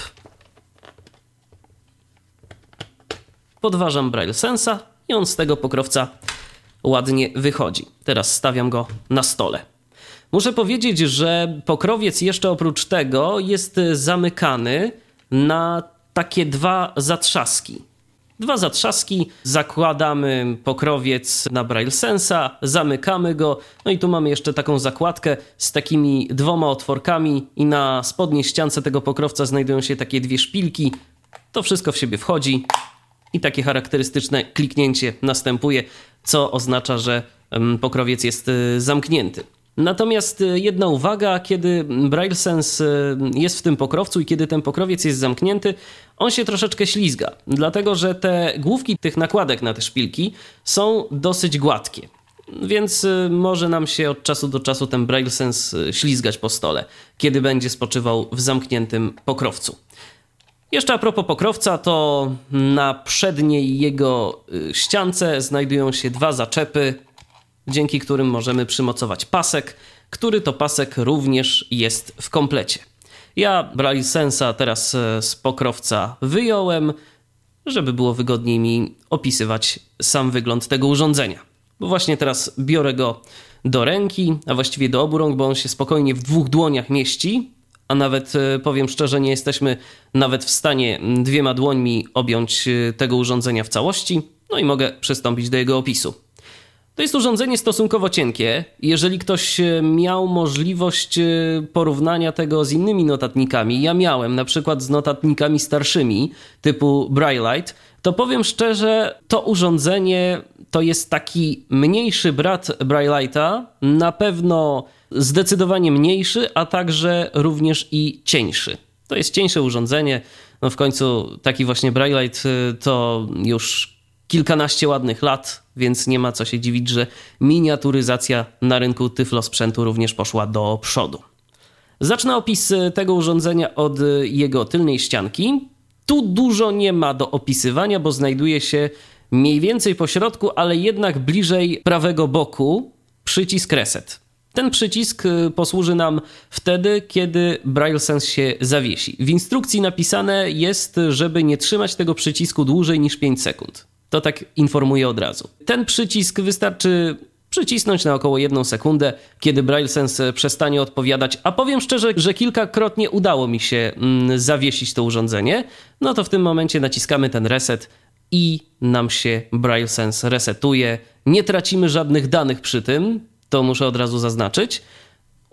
Podważam BrailleSense'a i on z tego pokrowca ładnie wychodzi. Teraz stawiam go na stole. Muszę powiedzieć, że pokrowiec jeszcze oprócz tego jest zamykany na takie dwa zatrzaski. Dwa zatrzaski, zakładamy pokrowiec na BrailleSense'a, zamykamy go, no i tu mamy jeszcze taką zakładkę z takimi dwoma otworkami i na spodniej ściance tego pokrowca znajdują się takie dwie szpilki. To wszystko w siebie wchodzi i takie charakterystyczne kliknięcie następuje, co oznacza, że pokrowiec jest zamknięty. Natomiast jedna uwaga, kiedy BrailleSense jest w tym pokrowcu i kiedy ten pokrowiec jest zamknięty, on się troszeczkę ślizga, dlatego że te główki tych nakładek na te szpilki są dosyć gładkie, więc może nam się od czasu do czasu ten BrailleSense ślizgać po stole, kiedy będzie spoczywał w zamkniętym pokrowcu. Jeszcze a propos pokrowca, to na przedniej jego ściance znajdują się dwa zaczepy, dzięki którym możemy przymocować pasek, który to pasek również jest w komplecie. Ja BrailleSense'a teraz z pokrowca wyjąłem, żeby było wygodniej mi opisywać sam wygląd tego urządzenia. Bo właśnie teraz biorę go do ręki, a właściwie do obu rąk, bo on się spokojnie w dwóch dłoniach mieści, a nawet powiem szczerze, nie jesteśmy nawet w stanie dwiema dłońmi objąć tego urządzenia w całości, no i mogę przystąpić do jego opisu. To jest urządzenie stosunkowo cienkie. Jeżeli ktoś miał możliwość porównania tego z innymi notatnikami, ja miałem na przykład z notatnikami starszymi typu Braillite, to powiem szczerze, to urządzenie to jest taki mniejszy brat Brailleite'a, na pewno zdecydowanie mniejszy, a także również i cieńszy. To jest cieńsze urządzenie, no w końcu taki właśnie Braillite to już kilkanaście ładnych lat, więc nie ma co się dziwić, że miniaturyzacja na rynku tyflosprzętu również poszła do przodu. Zacznę opis tego urządzenia od jego tylnej ścianki. Tu dużo nie ma do opisywania, bo znajduje się mniej więcej po środku, ale jednak bliżej prawego boku przycisk reset. Ten przycisk posłuży nam wtedy, kiedy BrailleSense się zawiesi. W instrukcji napisane jest, żeby nie trzymać tego przycisku dłużej niż pięć sekund. To tak informuję od razu. Ten przycisk wystarczy przycisnąć na około jedną sekundę, kiedy BrailleSense przestanie odpowiadać, a powiem szczerze, że kilkakrotnie udało mi się mm, zawiesić to urządzenie, no to w tym momencie naciskamy ten reset i nam się BrailleSense resetuje. Nie tracimy żadnych danych przy tym, to muszę od razu zaznaczyć.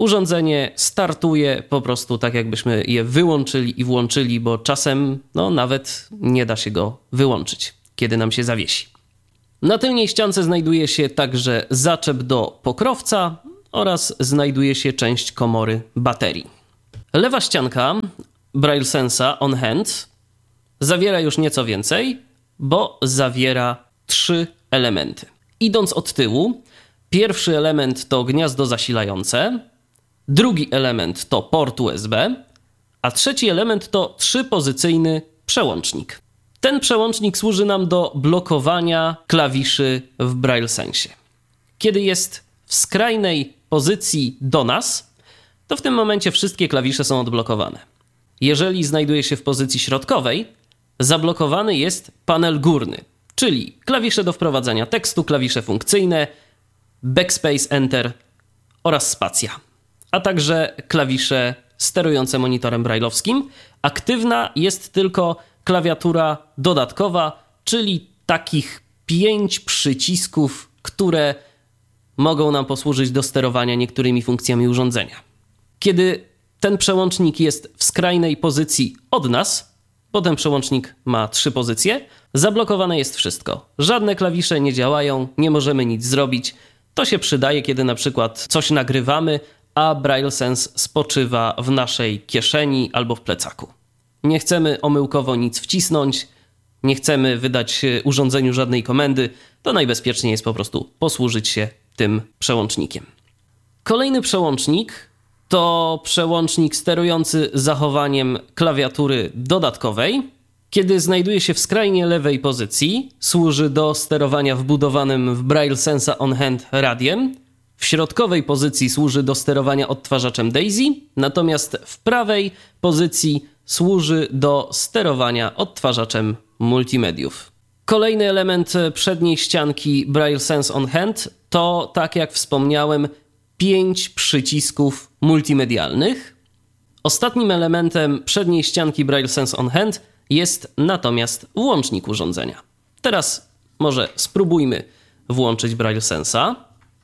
urządzenie startuje po prostu tak, jakbyśmy je wyłączyli i włączyli, bo czasem no, nawet nie da się go wyłączyć, kiedy nam się zawiesi. Na tylnej ściance znajduje się także zaczep do pokrowca oraz znajduje się część komory baterii. Lewa ścianka BrailleSense'a On Hand zawiera już nieco więcej, bo zawiera trzy elementy. Idąc od tyłu, pierwszy element to gniazdo zasilające, drugi element to port U S B, a trzeci element to trzypozycyjny przełącznik. Ten przełącznik służy nam do blokowania klawiszy w BrailleSensie. Kiedy jest w skrajnej pozycji do nas, to w tym momencie wszystkie klawisze są odblokowane. Jeżeli znajduje się w pozycji środkowej, zablokowany jest panel górny, czyli klawisze do wprowadzania tekstu, klawisze funkcyjne, backspace, enter oraz spacja, a także klawisze sterujące monitorem brailleowskim. Aktywna jest tylko klawiatura dodatkowa, czyli takich pięć przycisków, które mogą nam posłużyć do sterowania niektórymi funkcjami urządzenia. Kiedy ten przełącznik jest w skrajnej pozycji od nas, bo ten przełącznik ma trzy pozycje, zablokowane jest wszystko. Żadne klawisze nie działają, nie możemy nic zrobić. To się przydaje, kiedy na przykład coś nagrywamy, a BrailleSense spoczywa w naszej kieszeni albo w plecaku. Nie chcemy omyłkowo nic wcisnąć, nie chcemy wydać urządzeniu żadnej komendy, to najbezpieczniej jest po prostu posłużyć się tym przełącznikiem. Kolejny przełącznik to przełącznik sterujący zachowaniem klawiatury dodatkowej. Kiedy znajduje się w skrajnie lewej pozycji, służy do sterowania wbudowanym w BrailleSense'a On Hand radiem. W środkowej pozycji służy do sterowania odtwarzaczem Daisy, natomiast w prawej pozycji służy do sterowania odtwarzaczem multimediów. Kolejny element przedniej ścianki BrailleSense On Hand to, tak jak wspomniałem, pięć przycisków multimedialnych. Ostatnim elementem przedniej ścianki BrailleSense On Hand jest natomiast włącznik urządzenia. Teraz może spróbujmy włączyć BrailleSense'a.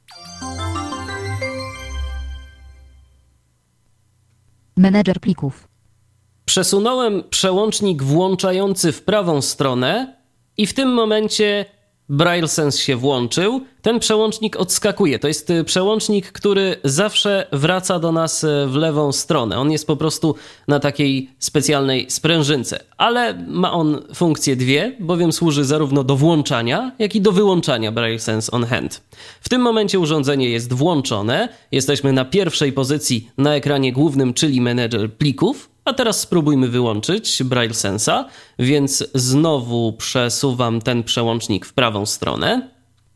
Menedżer plików. Przesunąłem przełącznik włączający w prawą stronę i w tym momencie BrailleSense się włączył. Ten przełącznik odskakuje. To jest przełącznik, który zawsze wraca do nas w lewą stronę. On jest po prostu na takiej specjalnej sprężynce. Ale ma on funkcje dwie, bowiem służy zarówno do włączania, jak i do wyłączania BrailleSense On Hand. W tym momencie urządzenie jest włączone. Jesteśmy na pierwszej pozycji na ekranie głównym, czyli menedżer plików. A teraz spróbujmy wyłączyć BrailleSense'a, więc znowu przesuwam ten przełącznik w prawą stronę.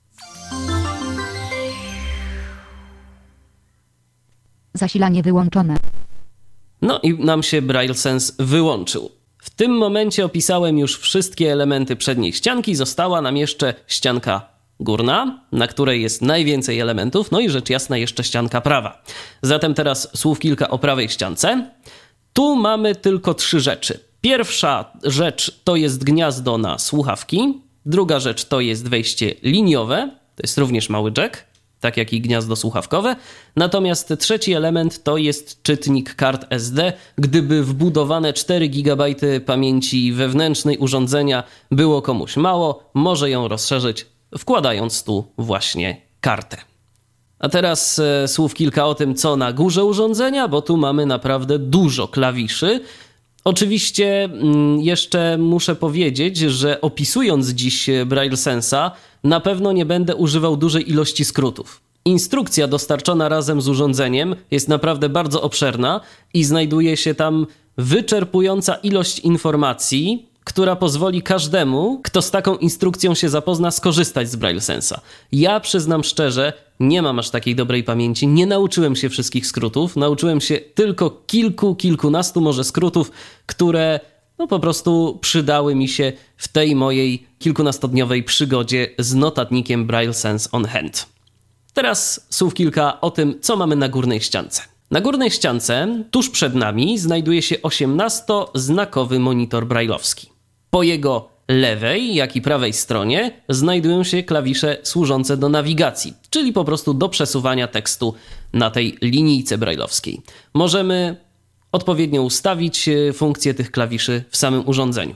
Zasilanie wyłączone. No i nam się BrailleSense wyłączył. W tym momencie opisałem już wszystkie elementy przedniej ścianki. Została nam jeszcze ścianka górna, na której jest najwięcej elementów, no i rzecz jasna jeszcze ścianka prawa. Zatem teraz słów kilka o prawej ściance. Tu mamy tylko trzy rzeczy. Pierwsza rzecz to jest gniazdo na słuchawki. Druga rzecz to jest wejście liniowe. To jest również mały jack, tak jak i gniazdo słuchawkowe. Natomiast trzeci element to jest czytnik kart S D. Gdyby wbudowane cztery gigabajty pamięci wewnętrznej urządzenia było komuś mało, może ją rozszerzyć, wkładając tu właśnie kartę. A teraz e, słów kilka o tym, co na górze urządzenia, bo tu mamy naprawdę dużo klawiszy. Oczywiście mm, jeszcze muszę powiedzieć, że opisując dziś BrailleSense'a, na pewno nie będę używał dużej ilości skrótów. Instrukcja dostarczona razem z urządzeniem jest naprawdę bardzo obszerna i znajduje się tam wyczerpująca ilość informacji, która pozwoli każdemu, kto z taką instrukcją się zapozna, skorzystać z BrailleSense'a. Ja przyznam szczerze, nie mam aż takiej dobrej pamięci, nie nauczyłem się wszystkich skrótów, nauczyłem się tylko kilku, kilkunastu może skrótów, które no po prostu przydały mi się w tej mojej kilkunastodniowej przygodzie z notatnikiem BrailleSense On Hand. Teraz słów kilka o tym, co mamy na górnej ściance. Na górnej ściance, tuż przed nami, znajduje się osiemnastoznakowy monitor brailleowski. Po jego lewej, jak i prawej stronie znajdują się klawisze służące do nawigacji, czyli po prostu do przesuwania tekstu na tej linijce brajlowskiej. Możemy odpowiednio ustawić funkcję tych klawiszy w samym urządzeniu.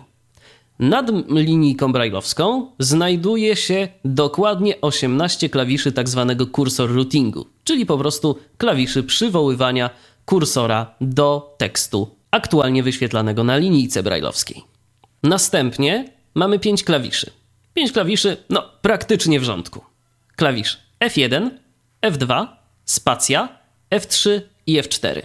Nad linijką brajlowską znajduje się dokładnie osiemnaście klawiszy tak zwanego kursor routingu, czyli po prostu klawiszy przywoływania kursora do tekstu aktualnie wyświetlanego na linijce brajlowskiej. Następnie mamy pięć klawiszy. pięć klawiszy, no praktycznie w rządku. Klawisz F jeden, F dwa, spacja, F trzy i F cztery.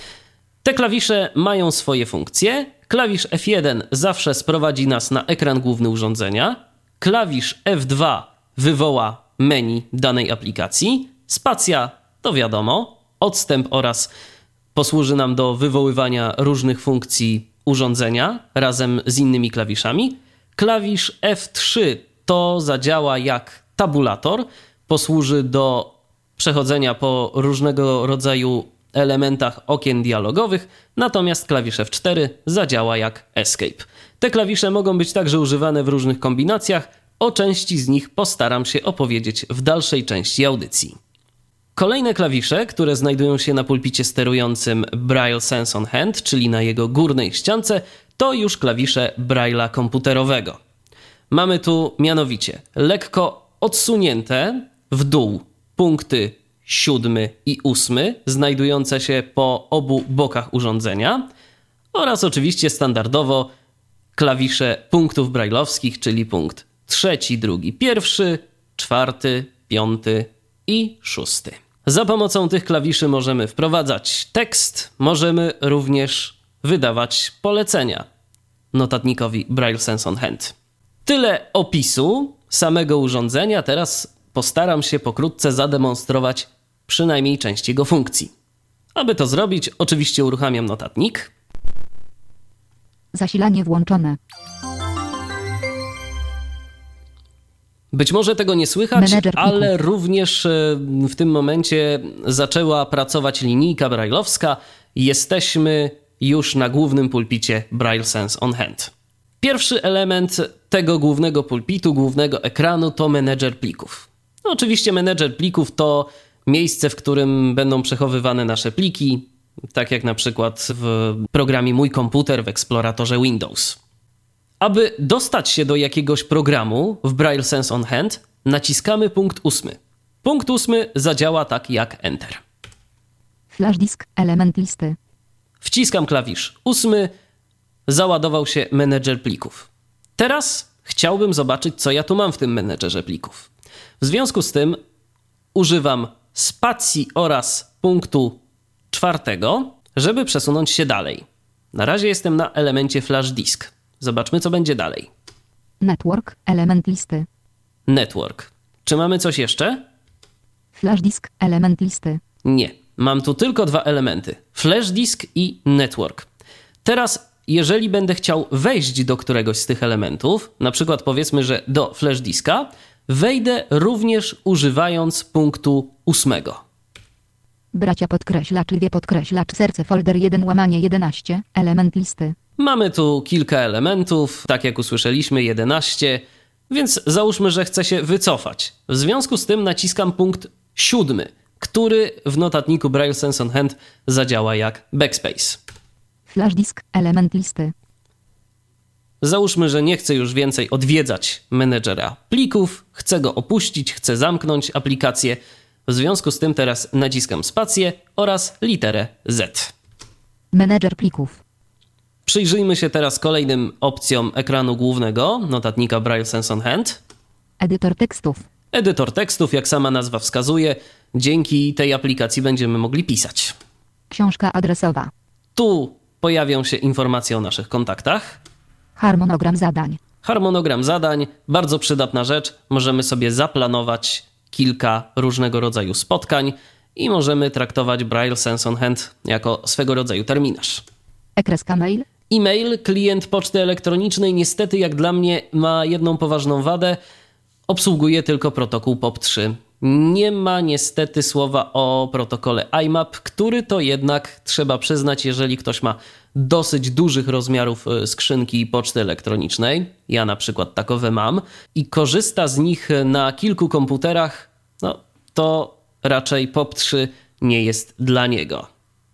Te klawisze mają swoje funkcje. Klawisz F jeden zawsze sprowadzi nas na ekran główny urządzenia. Klawisz F dwa wywoła menu danej aplikacji. Spacja to wiadomo, odstęp oraz posłuży nam do wywoływania różnych funkcji urządzenia razem z innymi klawiszami. Klawisz F trzy to zadziała jak tabulator, posłuży do przechodzenia po różnego rodzaju elementach okien dialogowych, natomiast klawisz F cztery zadziała jak escape. Te klawisze mogą być także używane w różnych kombinacjach, o części z nich postaram się opowiedzieć w dalszej części audycji. Kolejne klawisze, które znajdują się na pulpicie sterującym Braille Sense on Hand, czyli na jego górnej ściance, to już klawisze Braille'a komputerowego. Mamy tu mianowicie lekko odsunięte w dół punkty siódmy i ósmy, znajdujące się po obu bokach urządzenia oraz oczywiście standardowo klawisze punktów brajlowskich, czyli punkt trzeci, drugi, pierwszy, czwarty, piąty i szósty. Za pomocą tych klawiszy możemy wprowadzać tekst, możemy również wydawać polecenia notatnikowi Braille Sense on Hand. Tyle opisu samego urządzenia, teraz postaram się pokrótce zademonstrować przynajmniej część jego funkcji. Aby to zrobić, oczywiście uruchamiam notatnik. Zasilanie włączone. Być może tego nie słychać, Menedżer plików. ale również w tym momencie zaczęła pracować linijka brajlowska. Jesteśmy już na głównym pulpicie Braille Sense on Hand. Pierwszy element tego głównego pulpitu, głównego ekranu to menedżer plików. No, oczywiście menedżer plików to miejsce, w którym będą przechowywane nasze pliki, tak jak na przykład w programie Mój Komputer w eksploratorze Windows. Aby dostać się do jakiegoś programu w Braille Sense on Hand, naciskamy punkt ósmy. Punkt ósmy zadziała tak jak Enter. Flash disk, element listy. Wciskam klawisz ósmy, załadował się menedżer plików. Teraz chciałbym zobaczyć, co ja tu mam w tym menedżerze plików. W związku z tym używam spacji oraz punktu czwartego, żeby przesunąć się dalej. Na razie jestem na elemencie flash disk. Zobaczmy, co będzie dalej. Network, element listy. Network. Czy mamy coś jeszcze? Flash disk, element listy. Nie. Mam tu tylko dwa elementy. Flash disk i network. Teraz, jeżeli będę chciał wejść do któregoś z tych elementów, na przykład powiedzmy, że do flash diska, wejdę również używając punktu ósmego. Bracia podkreślacz, wie podkreślacz, serce folder jeden łamanie jedenaście, element listy. Mamy tu kilka elementów, tak jak usłyszeliśmy, jedenaście, więc załóżmy, że chcę się wycofać. W związku z tym naciskam punkt siódmy, który w notatniku Braille Sense on Hand zadziała jak backspace. Flash disk, element listy. Załóżmy, że nie chcę już więcej odwiedzać menedżera plików, chcę go opuścić, chcę zamknąć aplikację. W związku z tym teraz naciskam spację oraz literę Z. Menedżer plików. Przyjrzyjmy się teraz kolejnym opcjom ekranu głównego notatnika Braille Sense on Hand. Edytor tekstów. Edytor tekstów, jak sama nazwa wskazuje, dzięki tej aplikacji będziemy mogli pisać. Książka adresowa. Tu pojawią się informacje o naszych kontaktach. Harmonogram zadań. Harmonogram zadań, bardzo przydatna rzecz. Możemy sobie zaplanować kilka różnego rodzaju spotkań i możemy traktować Braille Sense on Hand jako swego rodzaju terminarz. Ekreska mail. E-mail, klient poczty elektronicznej, niestety jak dla mnie ma jedną poważną wadę. Obsługuje tylko protokół P O P trzy. nie ma niestety słowa o protokole I M A P, który to jednak trzeba przyznać, jeżeli ktoś ma dosyć dużych rozmiarów skrzynki poczty elektronicznej, ja na przykład takowe mam, i korzysta z nich na kilku komputerach, no to raczej P O P trzy nie jest dla niego.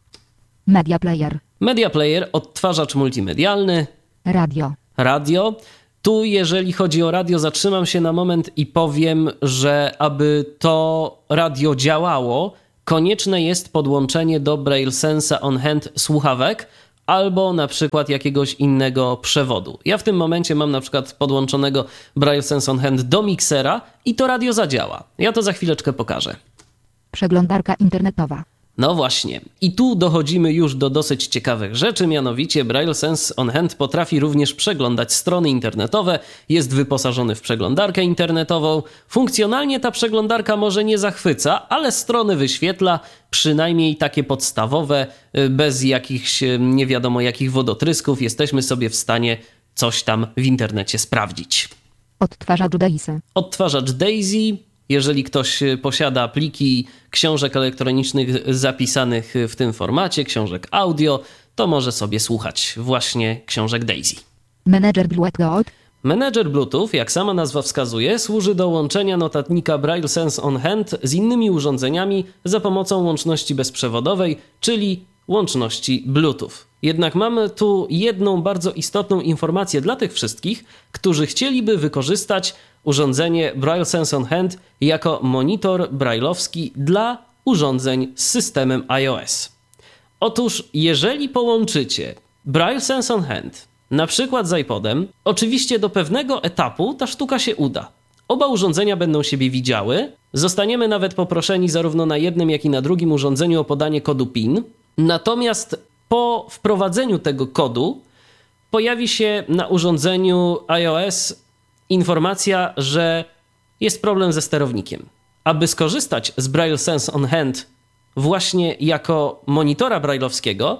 Media player. Media player, odtwarzacz multimedialny. Radio. Radio. Tu, jeżeli chodzi o radio, zatrzymam się na moment i powiem, że aby to radio działało, konieczne jest podłączenie do Braille Sensa on Hand słuchawek albo na przykład jakiegoś innego przewodu. Ja w tym momencie mam na przykład podłączonego Braille Sense on Hand do miksera i to radio zadziała. Ja to za chwileczkę pokażę. Przeglądarka internetowa. No właśnie. I tu dochodzimy już do dosyć ciekawych rzeczy, mianowicie Braille Sense on Hand potrafi również przeglądać strony internetowe, jest wyposażony w przeglądarkę internetową. Funkcjonalnie ta przeglądarka może nie zachwyca, ale strony wyświetla, przynajmniej takie podstawowe, bez jakichś nie wiadomo jakich wodotrysków. Jesteśmy sobie w stanie coś tam w internecie sprawdzić. Odtwarzacz Daisy. Odtwarzacz Daisy. Jeżeli ktoś posiada pliki książek elektronicznych zapisanych w tym formacie, książek audio, to może sobie słuchać właśnie książek Daisy. Manager Bluetooth. Manager Bluetooth, jak sama nazwa wskazuje, służy do łączenia notatnika Braille Sense on Hand z innymi urządzeniami za pomocą łączności bezprzewodowej, czyli łączności Bluetooth. Jednak mamy tu jedną bardzo istotną informację dla tych wszystkich, którzy chcieliby wykorzystać urządzenie Braille Sense on Hand jako monitor brailleowski dla urządzeń z systemem iOS. Otóż, jeżeli połączycie Braille Sense on Hand na przykład z iPodem, oczywiście do pewnego etapu ta sztuka się uda. Oba urządzenia będą siebie widziały, zostaniemy nawet poproszeni zarówno na jednym, jak i na drugim urządzeniu o podanie kodu PIN, natomiast po wprowadzeniu tego kodu pojawi się na urządzeniu iOS informacja, że jest problem ze sterownikiem. Aby skorzystać z Braille Sense on Hand właśnie jako monitora brailleowskiego,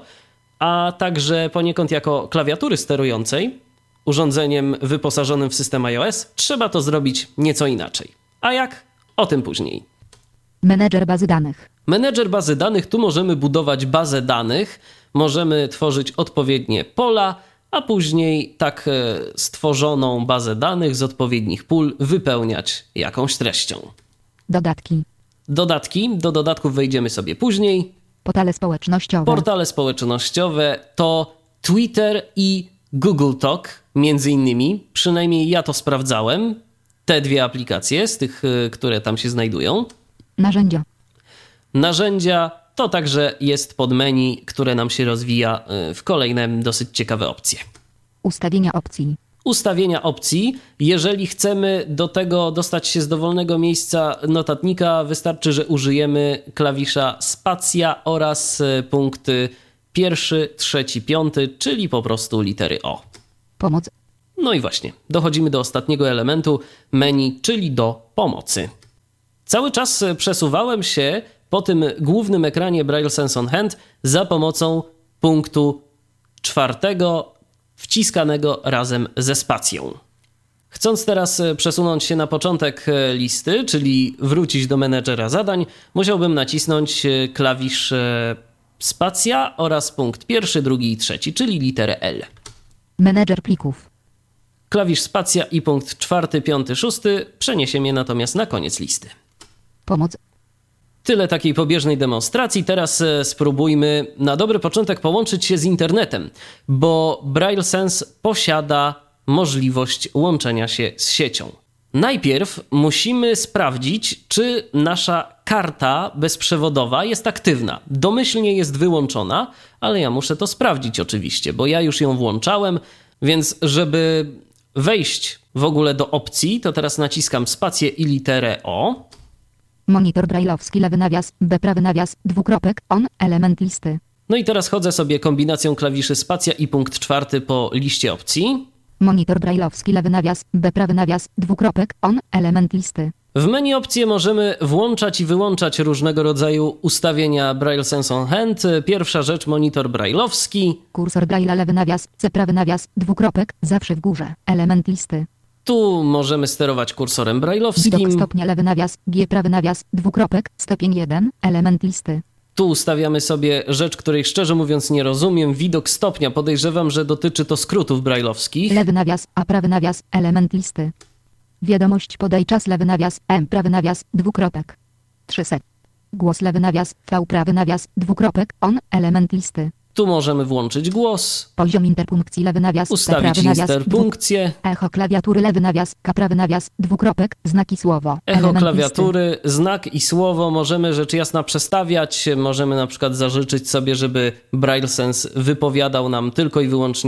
a także poniekąd jako klawiatury sterującej urządzeniem wyposażonym w system iOS, trzeba to zrobić nieco inaczej. A jak? O tym później. Menedżer bazy danych. Menedżer bazy danych, tu możemy budować bazę danych, możemy tworzyć odpowiednie pola, a później tak stworzoną bazę danych z odpowiednich pól wypełniać jakąś treścią. Dodatki. Dodatki, do dodatków wejdziemy sobie później. Portale społecznościowe. Portale społecznościowe to Twitter i Google Talk, między innymi. Przynajmniej ja to sprawdzałem. Te dwie aplikacje z tych, które tam się znajdują. Narzędzia. Narzędzia to także jest podmenu, które nam się rozwija w kolejne dosyć ciekawe opcje. Ustawienia opcji. Ustawienia opcji. Jeżeli chcemy do tego dostać się z dowolnego miejsca notatnika, wystarczy, że użyjemy klawisza spacja oraz punkty pierwszy, trzeci, piąty, czyli po prostu litery O. Pomoc. No i właśnie, dochodzimy do ostatniego elementu menu, czyli do pomocy. Cały czas przesuwałem się po tym głównym ekranie Braille Sense on Hand za pomocą punktu czwartego wciskanego razem ze spacją. Chcąc teraz przesunąć się na początek listy, czyli wrócić do menedżera zadań, musiałbym nacisnąć klawisz spacja oraz punkt pierwszy, drugi i trzeci, czyli literę L. Menedżer plików. Klawisz spacja i punkt czwarty, piąty, szósty przeniesie mnie natomiast na koniec listy. Pomoc. Tyle takiej pobieżnej demonstracji. Teraz spróbujmy na dobry początek połączyć się z internetem, bo Braille Sense posiada możliwość łączenia się z siecią. Najpierw musimy sprawdzić, czy nasza karta bezprzewodowa jest aktywna. Domyślnie jest wyłączona, ale ja muszę to sprawdzić oczywiście, bo ja już ją włączałem, więc żeby wejść w ogóle do opcji, to teraz naciskam spację i literę O. Monitor brailleowski, lewy nawias, B prawy nawias, dwukropek, on, element listy. No i teraz chodzę sobie kombinacją klawiszy spacja i punkt czwarty po liście opcji. Monitor brailleowski, lewy nawias, B prawy nawias, dwukropek, on, element listy. W menu opcje możemy włączać i wyłączać różnego rodzaju ustawienia Braille Sense on Hand. Pierwsza rzecz, monitor brailleowski. Kursor braille, lewy nawias, C prawy nawias, dwukropek, zawsze w górze, element listy. Tu możemy sterować kursorem Widok brajlowskim. stopnia lewy nawias, G prawy nawias, dwukropek, stopień jeden, element listy. Tu ustawiamy sobie rzecz, której szczerze mówiąc nie rozumiem. Widok stopnia. Podejrzewam, że dotyczy to skrótów brajlowskich. Lewy nawias, A prawy nawias, element listy. Wiadomość podaj czas lewy nawias, M prawy nawias, dwukropek. trzysta. Głos lewy nawias, V prawy nawias, dwukropek, on, element listy. Tu możemy włączyć głos, Poziom interpunkcji lewy nawias, T ustawić prawy nawias, interpunkcję, Echo klawiatury lewy nawias, K prawy nawias, dwukropek, znaki słowo. echo element klawiatury, znak i słowo możemy rzecz jasna przestawiać. Możemy na przykład zażyczyć sobie, żeby BrailleSense wypowiadał nam tylko i wyłącznie